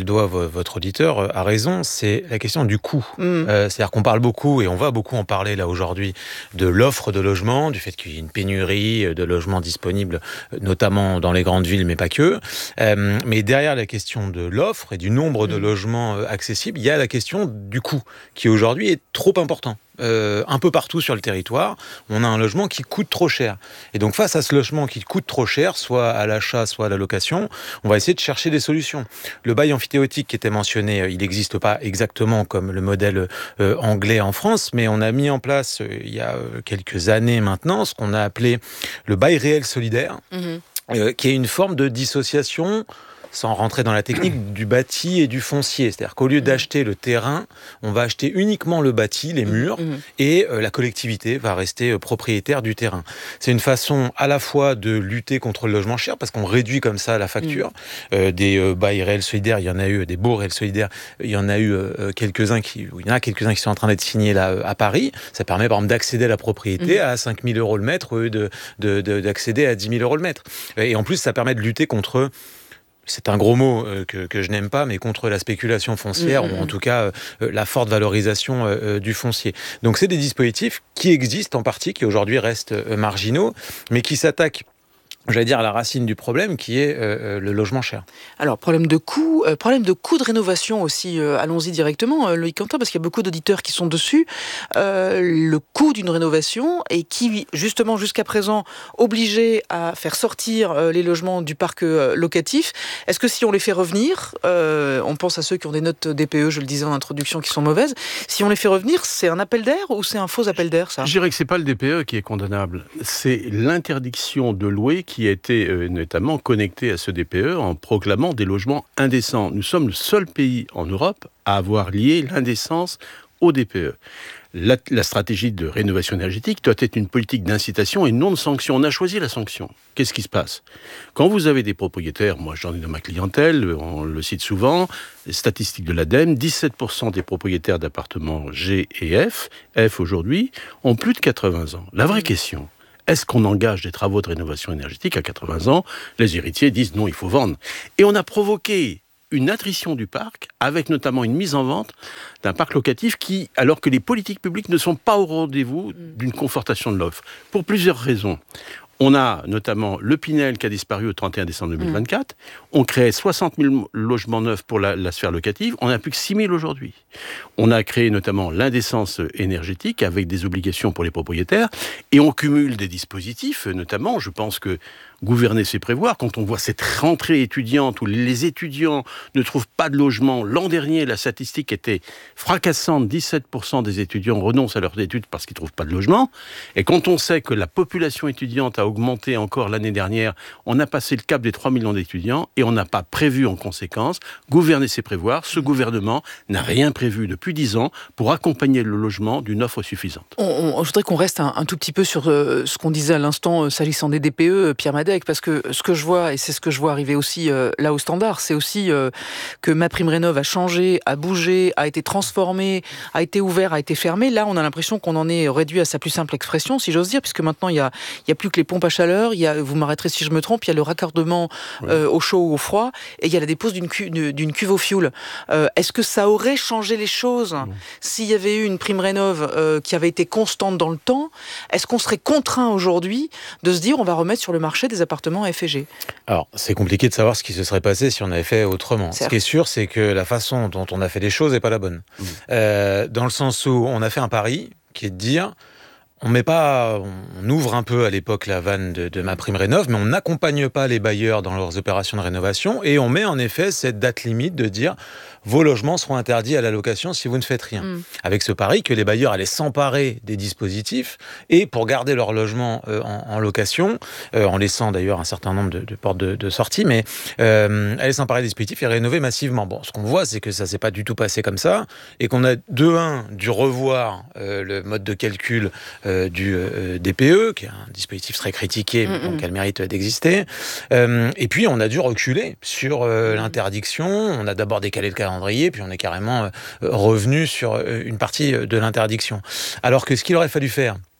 doigt votre auditeur a raison, c'est la question du coût. Mmh. Euh, c'est-à-dire qu'on parle beaucoup, et on va beaucoup en parler là aujourd'hui, de l'offre de logement, du fait qu'il y ait une pénurie de logements disponibles, notamment dans les grandes villes, mais pas que. Euh, mais derrière la question de l'offre et du nombre de logements accessibles, il y a la question du coût, qui aujourd'hui est trop important. Euh, un peu partout sur le territoire, on a un logement qui coûte trop cher. Et donc face à ce logement qui coûte trop cher, soit à l'achat, soit à la location, on va essayer de chercher des solutions. Le bail emphytéotique qui était mentionné, il n'existe pas exactement comme le modèle euh, anglais en France, mais on a mis en place euh, il y a quelques années maintenant ce qu'on a appelé le bail réel solidaire, mmh. euh, qui est une forme de dissociation, sans rentrer dans la technique, du bâti et du foncier. C'est-à-dire qu'au lieu d'acheter le terrain, on va acheter uniquement le bâti, les murs, mmh. et euh, la collectivité va rester euh, propriétaire du terrain. C'est une façon à la fois de lutter contre le logement cher, parce qu'on réduit comme ça la facture. Mmh. Euh, des euh, bails réels solidaires, il y en a eu, des baux réels solidaires, il y en a eu euh, quelques-uns qui, il y en a quelques-uns qui sont en train d'être signés là à Paris. Ça permet par exemple d'accéder à la propriété mmh. à cinq mille euros le mètre, au lieu de, de, de, d'accéder à dix mille euros le mètre. Et en plus, ça permet de lutter contre... C'est un gros mot euh, que, que je n'aime pas, mais contre la spéculation foncière, mmh. ou en tout cas euh, la forte valorisation euh, du foncier. Donc c'est des dispositifs qui existent en partie, qui aujourd'hui restent euh, marginaux, mais qui s'attaquent, j'allais dire, à la racine du problème, qui est euh, le logement cher. Alors, problème de coût, euh, problème de coût de rénovation aussi. Euh, allons-y directement, euh, Loïc Quentin, parce qu'il y a beaucoup d'auditeurs qui sont dessus. Euh, le coût d'une rénovation, et qui, justement, jusqu'à présent, obligé à faire sortir euh, les logements du parc euh, locatif. Est-ce que si on les fait revenir, euh, on pense à ceux qui ont des notes D P E, je le disais en introduction, qui sont mauvaises, si on les fait revenir, c'est un appel d'air ou c'est un faux appel d'air, ça ? Je dirais que c'est pas le D P E qui est condamnable. C'est l'interdiction de louer qui qui a été euh, notamment connecté à ce D P E en proclamant des logements indécents. Nous sommes le seul pays en Europe à avoir lié l'indécence au D P E. La, la stratégie de rénovation énergétique doit être une politique d'incitation et non de sanction. On a choisi la sanction. Qu'est-ce qui se passe ? Quand vous avez des propriétaires, moi j'en ai dans ma clientèle, on le cite souvent, les statistiques de l'ADEME, dix-sept pour cent des propriétaires d'appartements G et F, F aujourd'hui, ont plus de quatre-vingts ans. La vraie question, est-ce qu'on engage des travaux de rénovation énergétique à quatre-vingts ans ? Les héritiers disent non, il faut vendre. Et on a provoqué une attrition du parc, avec notamment une mise en vente d'un parc locatif qui, alors que les politiques publiques ne sont pas au rendez-vous d'une confortation de l'offre, pour plusieurs raisons. On a notamment le Pinel qui a disparu au trente et un décembre deux mille vingt-quatre. Mmh. On créait soixante mille logements neufs pour la, la sphère locative. On n'a plus que six mille aujourd'hui. On a créé notamment l'indécence énergétique avec des obligations pour les propriétaires. Et on cumule des dispositifs, notamment, je pense que gouverner, c'est prévoir. Quand on voit cette rentrée étudiante où les étudiants ne trouvent pas de logement, l'an dernier, la statistique était fracassante. dix-sept pour cent des étudiants renoncent à leurs études parce qu'ils ne trouvent pas de logement. Et quand on sait que la population étudiante a augmenté encore l'année dernière, on a passé le cap des trois millions d'étudiants et on n'a pas prévu en conséquence. Gouverner, c'est prévoir. Ce gouvernement n'a rien prévu depuis dix ans pour accompagner le logement d'une offre suffisante. On, on, je voudrais qu'on reste un, un tout petit peu sur euh, ce qu'on disait à l'instant euh, s'agissant des D P E, Pierre Madec, parce que ce que je vois, et c'est ce que je vois arriver aussi euh, là au Standard, c'est aussi euh, que MaPrimeRénov' a changé, a bougé, a été transformé, a été ouvert, a été fermé. Là, on a l'impression qu'on en est réduit à sa plus simple expression, si j'ose dire, puisque maintenant, il n'y a, y a plus que les pompes à chaleur, il y a, vous m'arrêterez si je me trompe, il y a le raccordement oui. euh, au chaud ou au froid, et il y a la dépose d'une, cu, d'une cuve au fioul. Euh, est-ce que ça aurait changé les choses oui. s'il y avait eu une prime rénov euh, qui avait été constante dans le temps? Est-ce qu'on serait contraint aujourd'hui de se dire on va remettre sur le marché des appartements F et G? Alors, c'est compliqué de savoir ce qui se serait passé si on avait fait autrement. Certes. Ce qui est sûr, c'est que la façon dont on a fait les choses n'est pas la bonne. Mmh. Euh, dans le sens où on a fait un pari qui est de dire on met pas, on ouvre un peu à l'époque la vanne de, de MaPrimeRénov', mais on n'accompagne pas les bailleurs dans leurs opérations de rénovation et on met en effet cette date limite de dire vos logements seront interdits à la location si vous ne faites rien. Mmh. Avec ce pari que les bailleurs allaient s'emparer des dispositifs et pour garder leur logement euh, en, en location, euh, en laissant d'ailleurs un certain nombre de, de portes de, de sortie, mais euh, allaient s'emparer des dispositifs et rénover massivement. Bon, ce qu'on voit, c'est que ça s'est pas du tout passé comme ça et qu'on a de un dû revoir euh, le mode de calcul euh, du euh, D P E, qui est un dispositif très critiqué, mais mmh. qui a le mérite d'exister. Euh, et puis, on a dû reculer sur euh, mmh. l'interdiction. On a d'abord décalé le calendrier, puis on est carrément euh, revenu sur euh, une partie de l'interdiction. Alors que ce qu'il aurait fallu faire,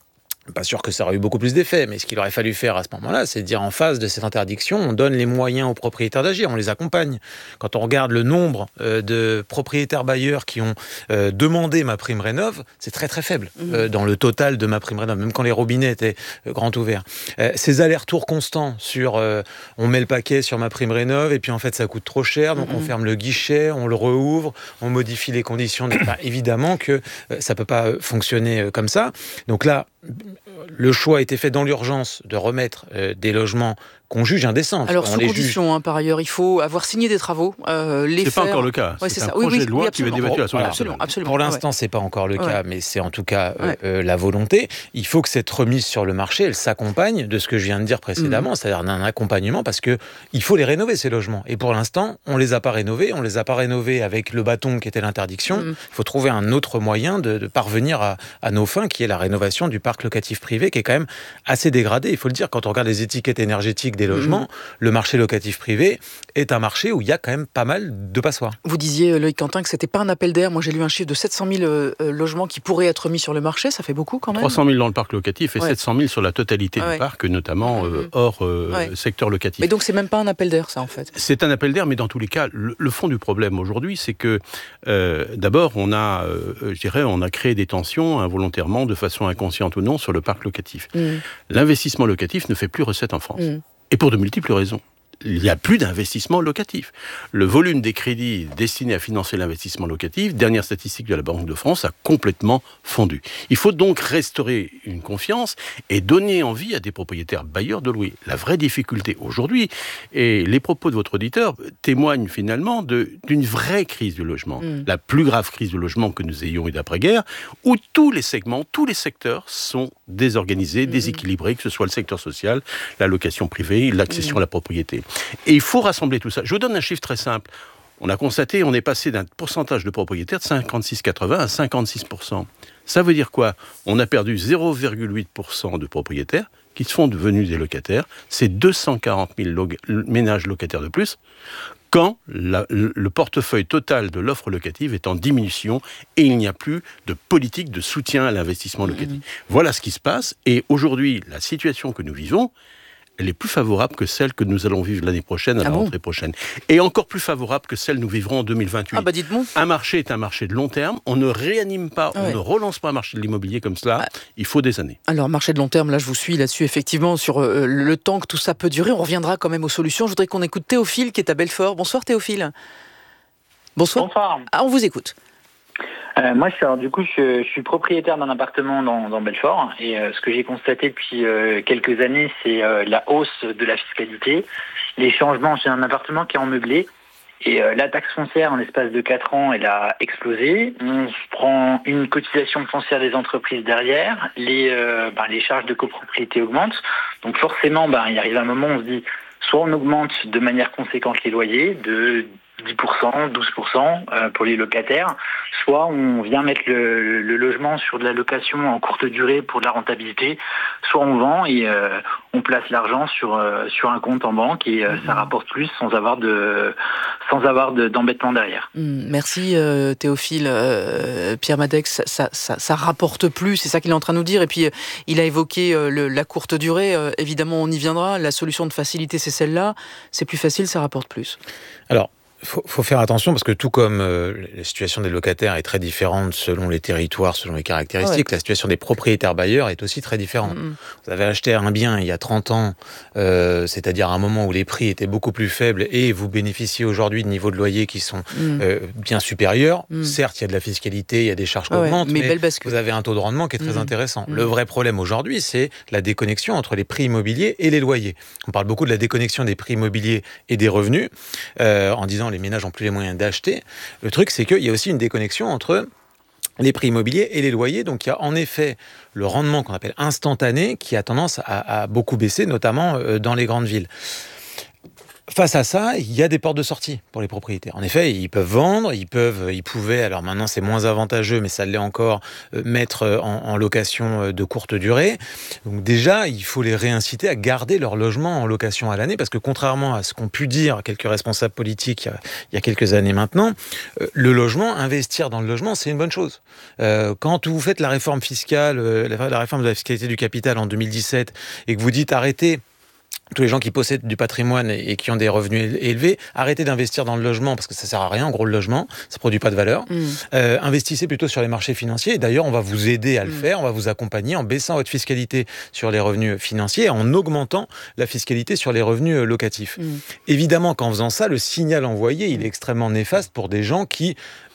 Pas sûr que ça aurait eu beaucoup plus d'effet, mais ce qu'il aurait fallu faire à ce moment-là, c'est de dire en face de cette interdiction, on donne les moyens aux propriétaires d'agir, on les accompagne. Quand on regarde le nombre euh, de propriétaires bailleurs qui ont euh, demandé MaPrimeRénov', c'est très très faible mmh. euh, dans le total de MaPrimeRénov', même quand les robinets étaient euh, grands ouverts. Euh, ces allers-retours constants sur euh, on met le paquet sur MaPrimeRénov' et puis en fait ça coûte trop cher, donc mmh. on ferme le guichet, on le rouvre, on modifie les conditions. De... Bah, évidemment que euh, ça peut pas fonctionner euh, comme ça. Donc là, le choix a été fait dans l'urgence de remettre euh, des logements qu'on juge indécents. Alors, sous condition, hein, par ailleurs, il faut avoir signé des travaux, euh, les c'est faire... pas encore le cas. Ouais, c'est, c'est un ça. projet oui, oui, de loi oui, qui va être débattu à l'Assemblée nationale. Absolument, absolument. Pour l'instant, ouais. c'est pas encore le cas, ouais. mais c'est en tout cas euh, ouais. euh, la volonté. Il faut que cette remise sur le marché, elle s'accompagne de ce que je viens de dire précédemment, mmh. c'est-à-dire d'un accompagnement, parce que il faut les rénover, ces logements. Et pour l'instant, on les a pas rénovés. On les a pas rénovés avec le bâton qui était l'interdiction. Il mmh. faut trouver un autre moyen de, de parvenir à, à nos fins, qui est la rénovation du parc locatif privé, qui est quand même assez dégradé. Il faut le dire, quand on regarde les étiquettes énergétiques des logements, mmh. le marché locatif privé est un marché où il y a quand même pas mal de passoires. Vous disiez, Loïc Quentin, que c'était pas un appel d'air. Moi, j'ai lu un chiffre de sept cent mille euh, logements qui pourraient être mis sur le marché. Ça fait beaucoup quand même. trois cent mille dans le parc locatif et ouais. sept cent mille sur la totalité ouais. du parc, notamment euh, mmh. hors euh, ouais. secteur locatif. Mais donc, c'est même pas un appel d'air, ça, en fait. C'est un appel d'air, mais dans tous les cas, le, le fond du problème aujourd'hui, c'est que euh, d'abord, on a, euh, je dirais, on a créé des tensions involontairement, de façon inconsciente ou non, sur le parc locatif. Mmh. L'investissement locatif ne fait plus recette en France. Mmh. Et pour de multiples raisons. Il n'y a plus d'investissement locatif. Le volume des crédits destinés à financer l'investissement locatif, dernière statistique de la Banque de France, a complètement fondu. Il faut donc restaurer une confiance et donner envie à des propriétaires bailleurs de louer. La vraie difficulté aujourd'hui, et les propos de votre auditeur témoignent finalement de, d'une vraie crise du logement. Mmh. La plus grave crise du logement que nous ayons eu d'après-guerre, où tous les segments, tous les secteurs sont désorganisés, mmh. déséquilibrés, que ce soit le secteur social, la location privée, l'accession mmh. à la propriété. Et il faut rassembler tout ça. Je vous donne un chiffre très simple. On a constaté, on est passé d'un pourcentage de propriétaires de cinquante-six virgule quatre-vingts à cinquante-six pour cent. Ça veut dire quoi ? On a perdu zéro virgule huit pour cent de propriétaires qui sont devenus des locataires. C'est deux cent quarante mille log- ménages locataires de plus, quand la, le portefeuille total de l'offre locative est en diminution et il n'y a plus de politique de soutien à l'investissement locatif. Mmh. Voilà ce qui se passe. Et aujourd'hui, la situation que nous vivons, elle est plus favorable que celle que nous allons vivre l'année prochaine, à ah la bon rentrée prochaine. Et encore plus favorable que celle que nous vivrons en deux mille vingt-huit. Ah bah dites-moi. Un marché est un marché de long terme. On ne réanime pas, ah ouais. on ne relance pas un marché de l'immobilier comme cela. Ah. Il faut des années. Alors, marché de long terme, là, je vous suis là-dessus, effectivement, sur euh, le temps que tout ça peut durer. On reviendra quand même aux solutions. Je voudrais qu'on écoute Théophile, qui est à Belfort. Bonsoir, Théophile. Bonsoir. Bonsoir. Ah, on vous écoute. Euh, moi, je suis, alors, du coup, je, je suis propriétaire d'un appartement dans, dans Belfort et euh, ce que j'ai constaté depuis euh, quelques années, c'est euh, la hausse de la fiscalité, les changements. J'ai un appartement qui est en meublé et euh, la taxe foncière, en l'espace de quatre ans, elle a explosé. On prend une cotisation foncière des entreprises derrière, les, euh, ben, les charges de copropriété augmentent. Donc forcément, ben, il arrive un moment où on se dit, soit on augmente de manière conséquente les loyers, de dix pour cent, douze pour cent pour les locataires, soit on vient mettre le, le logement sur de la location en courte durée pour de la rentabilité, soit on vend et euh, on place l'argent sur euh, sur un compte en banque et euh, ça rapporte plus sans avoir de sans avoir de, d'embêtement derrière. Merci euh, Théophile. Euh, Pierre Madex, ça, ça, ça rapporte plus, c'est ça qu'il est en train de nous dire. Et puis euh, il a évoqué euh, le, la courte durée. Euh, évidemment, on y viendra. La solution de facilité, c'est celle-là. C'est plus facile, ça rapporte plus. Alors. Il faut, faut faire attention parce que tout comme euh, la situation des locataires est très différente selon les territoires, selon les caractéristiques, ouais. la situation des propriétaires bailleurs est aussi très différente. Mm-hmm. Vous avez acheté un bien il y a trente ans, euh, c'est-à-dire à un moment où les prix étaient beaucoup plus faibles et vous bénéficiez aujourd'hui de niveaux de loyer qui sont mm. euh, bien supérieurs. Mm. Certes, il y a de la fiscalité, il y a des charges qui ouais, augmentent, mais, mais vous avez un taux de rendement qui est très mm. intéressant. Mm. Le vrai problème aujourd'hui, c'est la déconnexion entre les prix immobiliers et les loyers. On parle beaucoup de la déconnexion des prix immobiliers et des revenus, euh, en disant les ménages n'ont plus les moyens d'acheter. Le truc, c'est qu'il y a aussi une déconnexion entre les prix immobiliers et les loyers. Donc, il y a en effet le rendement qu'on appelle instantané qui a tendance à, à beaucoup baisser, notamment dans les grandes villes. Face à ça, il y a des portes de sortie pour les propriétaires. En effet, ils peuvent vendre, ils peuvent, ils pouvaient, alors maintenant c'est moins avantageux, mais ça l'est encore, euh, mettre en, en location de courte durée. Donc déjà, il faut les réinciter à garder leur logement en location à l'année, parce que contrairement à ce qu'ont pu dire quelques responsables politiques il y a, il y a quelques années maintenant, euh, le logement, investir dans le logement, c'est une bonne chose. Euh, quand vous faites la réforme fiscale, euh, la, la réforme de la fiscalité du capital en deux mille dix-sept, et que vous dites arrêtez, tous les gens qui possèdent du patrimoine et qui ont des revenus élevés, arrêtez d'investir dans le logement parce que ça sert à rien, en gros, le logement, ça produit pas de valeur. Mmh. Euh, investissez plutôt sur les marchés financiers. Et d'ailleurs, on va vous aider à le mmh. faire, on va vous accompagner en baissant votre fiscalité sur les revenus financiers et en augmentant la fiscalité sur les revenus locatifs. Mmh. Évidemment, qu'en faisant ça, le signal envoyé, il est extrêmement néfaste pour des gens qui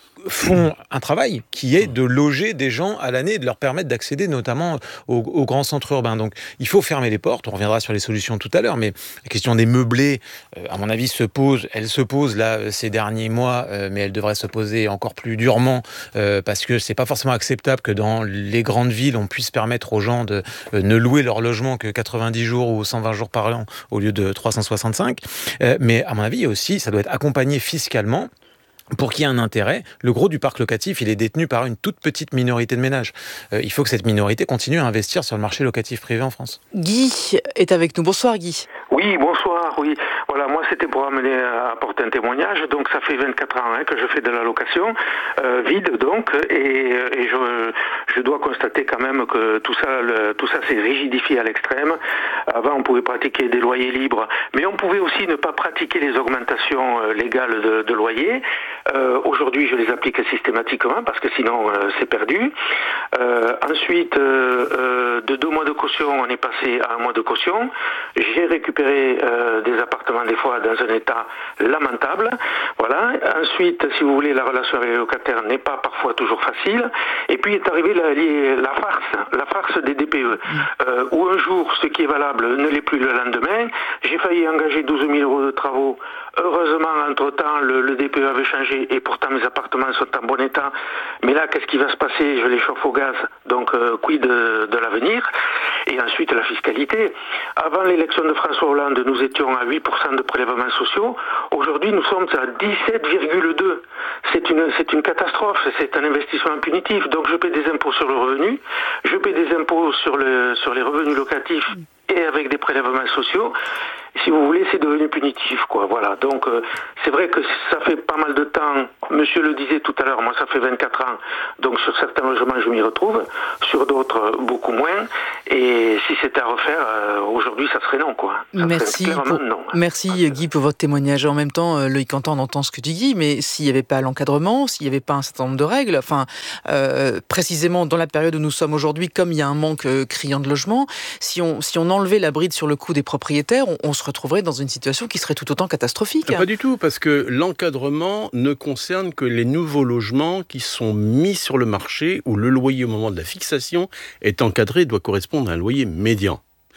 font un travail qui est de loger des gens à l'année et de leur permettre d'accéder notamment aux, aux grands centres urbains. Donc il faut fermer les portes, on reviendra sur les solutions tout à l'heure, mais la question des meublés, euh, à mon avis, se pose, elle se pose là ces derniers mois, euh, mais elle devrait se poser encore plus durement, euh, parce que c'est pas forcément acceptable que dans les grandes villes, on puisse permettre aux gens de euh, ne louer leur logement que quatre-vingt-dix jours ou cent vingt jours par an au lieu de trois cent soixante-cinq. Euh, mais à mon avis, aussi, ça doit être accompagné fiscalement. Pour qu'il y ait un intérêt, le gros du parc locatif, il est détenu par une toute petite minorité de ménages. Euh, il faut que cette minorité continue à investir sur le marché locatif privé en France. Guy est avec nous. Bonsoir Guy. Oui, bonsoir, oui. Voilà, moi c'était pour amener à apporter un témoignage. Donc ça fait vingt-quatre ans hein, que je fais de la location, euh, vide donc, et, et je, je dois constater quand même que tout ça, le, tout ça s'est rigidifié à l'extrême. Avant on pouvait pratiquer des loyers libres, mais on pouvait aussi ne pas pratiquer les augmentations euh, légales de, de loyers. Euh, aujourd'hui, je les applique systématiquement parce que sinon euh, c'est perdu. Euh, ensuite, euh, euh, de deux mois de caution, on est passé à un mois de caution. J'ai récupéré euh, des appartements des fois dans un état lamentable. Voilà. Ensuite, si vous voulez, la relation avec les locataires n'est pas parfois toujours facile. Et puis est arrivée la, la farce, la farce des D P E, euh, où un jour, ce qui est valable ne l'est plus le lendemain. J'ai failli engager douze mille euros de travaux. Heureusement, entre-temps, le, le D P E avait changé et pourtant mes appartements sont en bon état. Mais là, qu'est-ce qui va se passer? Je les chauffe au gaz, donc euh, quid de, de l'avenir? Et ensuite, la fiscalité. Avant l'élection de François Hollande, nous étions à huit pour cent de prélèvements sociaux. Aujourd'hui, nous sommes à dix-sept virgule deux. C'est une, c'est une catastrophe, c'est un investissement punitif. Donc je paie des impôts sur le revenu, je paie des impôts sur, le, sur les revenus locatifs et avec des prélèvements sociaux. Si vous voulez, c'est devenu punitif, quoi. Voilà. Donc, euh, c'est vrai que ça fait pas mal de temps. Monsieur le disait tout à l'heure, moi, ça fait vingt-quatre ans. Donc, sur certains logements, je m'y retrouve. Sur d'autres, beaucoup moins. Et si c'était à refaire, euh, aujourd'hui, ça serait non, quoi. Ça Merci. Pour... Non. Merci, Guy, pour votre témoignage. En même temps, euh, Loïc Quentin, on entend ce que tu dis, mais s'il n'y avait pas l'encadrement, s'il n'y avait pas un certain nombre de règles, enfin, euh, précisément dans la période où nous sommes aujourd'hui, comme il y a un manque euh, criant de logements, si on, si on enlevait la bride sur le cou des propriétaires, on, on se retrouverait dans une situation qui serait tout autant catastrophique. Pas du tout, parce que l'encadrement ne concerne que les nouveaux logements qui sont mis sur le marché où le loyer au moment de la fixation est encadré et doit correspondre à un loyer médian.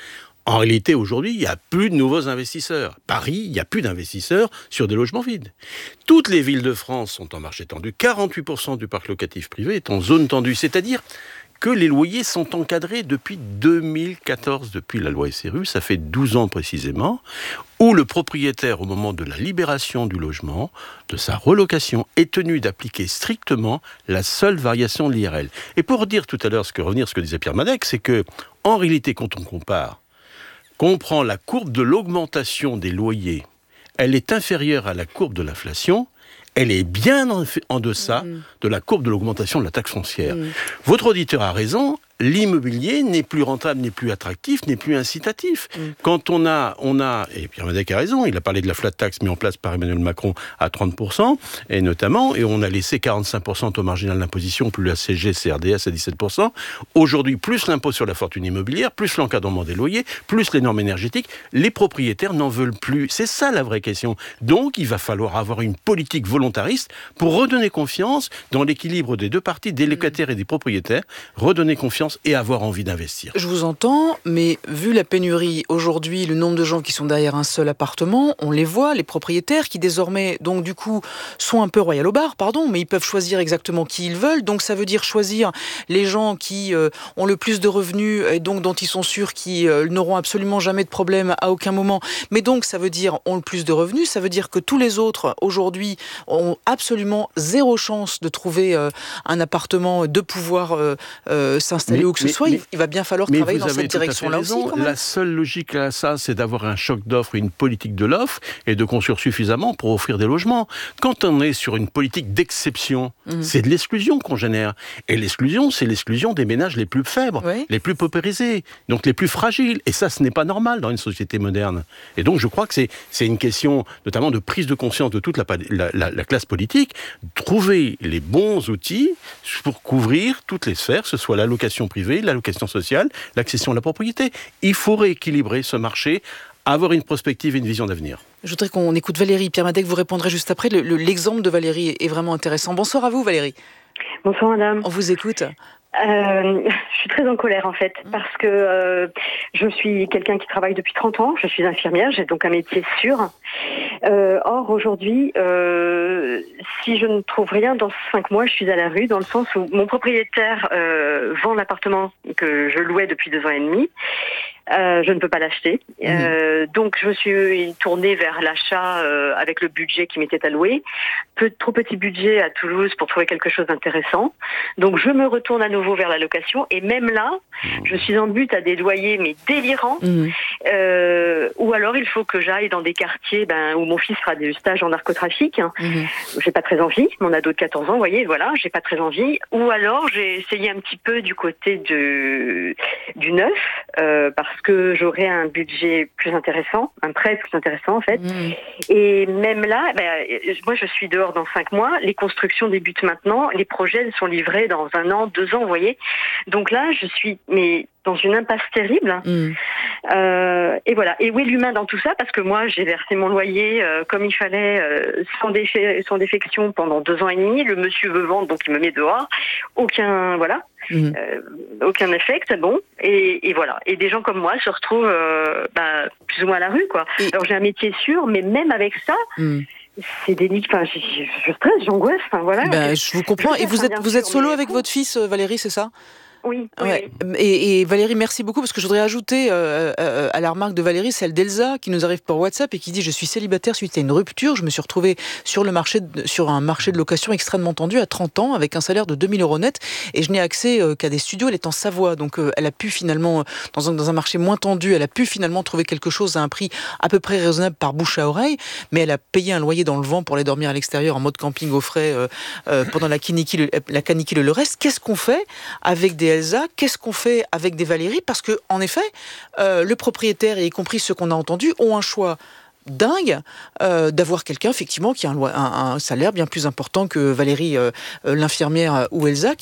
En réalité, aujourd'hui, il n'y a plus de nouveaux investisseurs. Paris, il n'y a plus d'investisseurs sur des logements vides. Toutes les villes de France sont en marché tendu. quarante-huit pour cent du parc locatif privé est en zone tendue, c'est-à-dire que les loyers sont encadrés depuis deux mille quatorze, depuis la loi S R U, ça fait douze ans précisément, où le propriétaire, au moment de la libération du logement, de sa relocation, est tenu d'appliquer strictement la seule variation de l'I R L. Et pour dire tout à l'heure, ce que revenir à ce que disait Pierre Madec, c'est que, en réalité, quand on compare, qu'on prend la courbe de l'augmentation des loyers, elle est inférieure à la courbe de l'inflation, elle est bien en deçà mmh. de la courbe de l'augmentation de la taxe foncière. Mmh. Votre auditeur a raison, l'immobilier n'est plus rentable, n'est plus attractif, n'est plus incitatif. Mmh. Quand on a, on a, et Pierre Madec a raison, il a parlé de la flat tax mise en place par Emmanuel Macron à trente pour cent, et notamment, et on a laissé quarante-cinq pour cent au marginal d'imposition, plus la C G, C R D S à dix-sept pour cent. Aujourd'hui, plus l'impôt sur la fortune immobilière, plus l'encadrement des loyers, plus les normes énergétiques, les propriétaires n'en veulent plus. C'est ça la vraie question. Donc, il va falloir avoir une politique volontariste pour redonner confiance dans l'équilibre des deux parties, des locataires et des propriétaires, redonner confiance confiance et avoir envie d'investir. Je vous entends, mais vu la pénurie aujourd'hui, le nombre de gens qui sont derrière un seul appartement, on les voit, les propriétaires qui désormais, donc du coup, sont un peu royal au bar, pardon, mais ils peuvent choisir exactement qui ils veulent. Donc ça veut dire choisir les gens qui euh, ont le plus de revenus et donc dont ils sont sûrs qu'ils euh, n'auront absolument jamais de problème à aucun moment. Mais donc ça veut dire ont le plus de revenus, ça veut dire que tous les autres aujourd'hui ont absolument zéro chance de trouver euh, un appartement, de pouvoir euh, euh, s'installer mais, où que ce mais, soit. Mais, il va bien falloir travailler dans cette direction-là aussi. Quand même. La seule logique à ça, c'est d'avoir un choc d'offres et une politique de l'offre et de construire suffisamment pour offrir des logements. Quand on est sur une politique d'exception, mmh. c'est de l'exclusion qu'on génère. Et l'exclusion, c'est l'exclusion des ménages les plus faibles, oui. les plus paupérisés, donc les plus fragiles. Et ça, ce n'est pas normal dans une société moderne. Et donc, je crois que c'est, c'est une question, notamment de prise de conscience de toute la, la, la, la classe politique, trouver les bons outils pour couvrir toutes les sphères, que ce soit la location privée, la location sociale, l'accession à la propriété. Il faut rééquilibrer ce marché, avoir une prospective et une vision d'avenir. Je voudrais qu'on écoute Valérie. Pierre Madec, vous répondrez juste après. Le, le, l'exemple de Valérie est vraiment intéressant. Bonsoir à vous, Valérie. Bonsoir, madame. On vous écoute. Euh, je suis très en colère en fait parce que euh, je suis quelqu'un qui travaille depuis trente ans, je suis infirmière, j'ai donc un métier sûr. Euh, or aujourd'hui, euh, si je ne trouve rien dans cinq mois, je suis à la rue dans le sens où mon propriétaire euh, vend l'appartement que je louais depuis deux ans et demi. Euh, je ne peux pas l'acheter. Mmh. Euh, donc je me suis tournée vers l'achat euh, avec le budget qui m'était alloué. Peu, trop petit budget à Toulouse pour trouver quelque chose d'intéressant. Donc je me retourne à nouveau vers la location et même là, mmh. je suis en but à des loyers mais délirants. Mmh. Euh, ou alors il faut que j'aille dans des quartiers ben, où mon fils fera des stages en narcotrafic. Mmh. J'ai pas très envie. Mon ado de quatorze ans, vous voyez, voilà, j'ai pas très envie. Ou alors j'ai essayé un petit peu du côté de, du neuf euh, parce parce que j'aurai un budget plus intéressant, un prêt plus intéressant en fait. Mmh. Et même là, ben, moi je suis dehors dans cinq mois, les constructions débutent maintenant, les projets sont livrés dans un an, deux ans, vous voyez. Donc là, je suis mais dans une impasse terrible. Mmh. Euh, et voilà. Et où est l'humain dans tout ça? Parce que moi, j'ai versé mon loyer euh, comme il fallait, euh, sans, défé- sans défection pendant deux ans et demi. Le monsieur veut vendre, donc il me met dehors. Aucun, voilà. Mmh. Euh, aucun affect, bon, et, et voilà. Et des gens comme moi se retrouvent euh, bah, plus ou moins à la rue, quoi. Et... Alors j'ai un métier sûr, mais même avec ça, mmh. c'est délicat. Enfin, je, je stresse, j'angoisse. Enfin voilà. Ben, je vous comprends. Je et vous êtes, vous êtes solo avec votre fils, Valérie, c'est ça? Oui. Ouais. oui. Et, et Valérie, merci beaucoup, parce que je voudrais ajouter euh, euh, à la remarque de Valérie, celle d'Elsa, qui nous arrive par WhatsApp et qui dit « Je suis célibataire suite à une rupture. Je me suis retrouvée sur, le marché de, sur un marché de location extrêmement tendu à trente ans, avec un salaire de deux mille euros net. Et je n'ai accès euh, qu'à des studios. Elle est en Savoie. Donc, euh, elle a pu finalement, dans un, dans un marché moins tendu, elle a pu finalement trouver quelque chose à un prix à peu près raisonnable par bouche à oreille. Mais elle a payé un loyer dans le vent pour aller dormir à l'extérieur en mode camping au frais euh, euh, pendant la canicule, la canicule et le reste. Qu'est-ce qu'on fait avec des Elsa? Qu'est-ce qu'on fait avec des Valérie? Parce que, en effet, euh, le propriétaire, et y compris ceux qu'on a entendus, ont un choix dingue euh, d'avoir quelqu'un, effectivement, qui a un, un, un salaire bien plus important que Valérie, euh, l'infirmière, ou Elsa, qui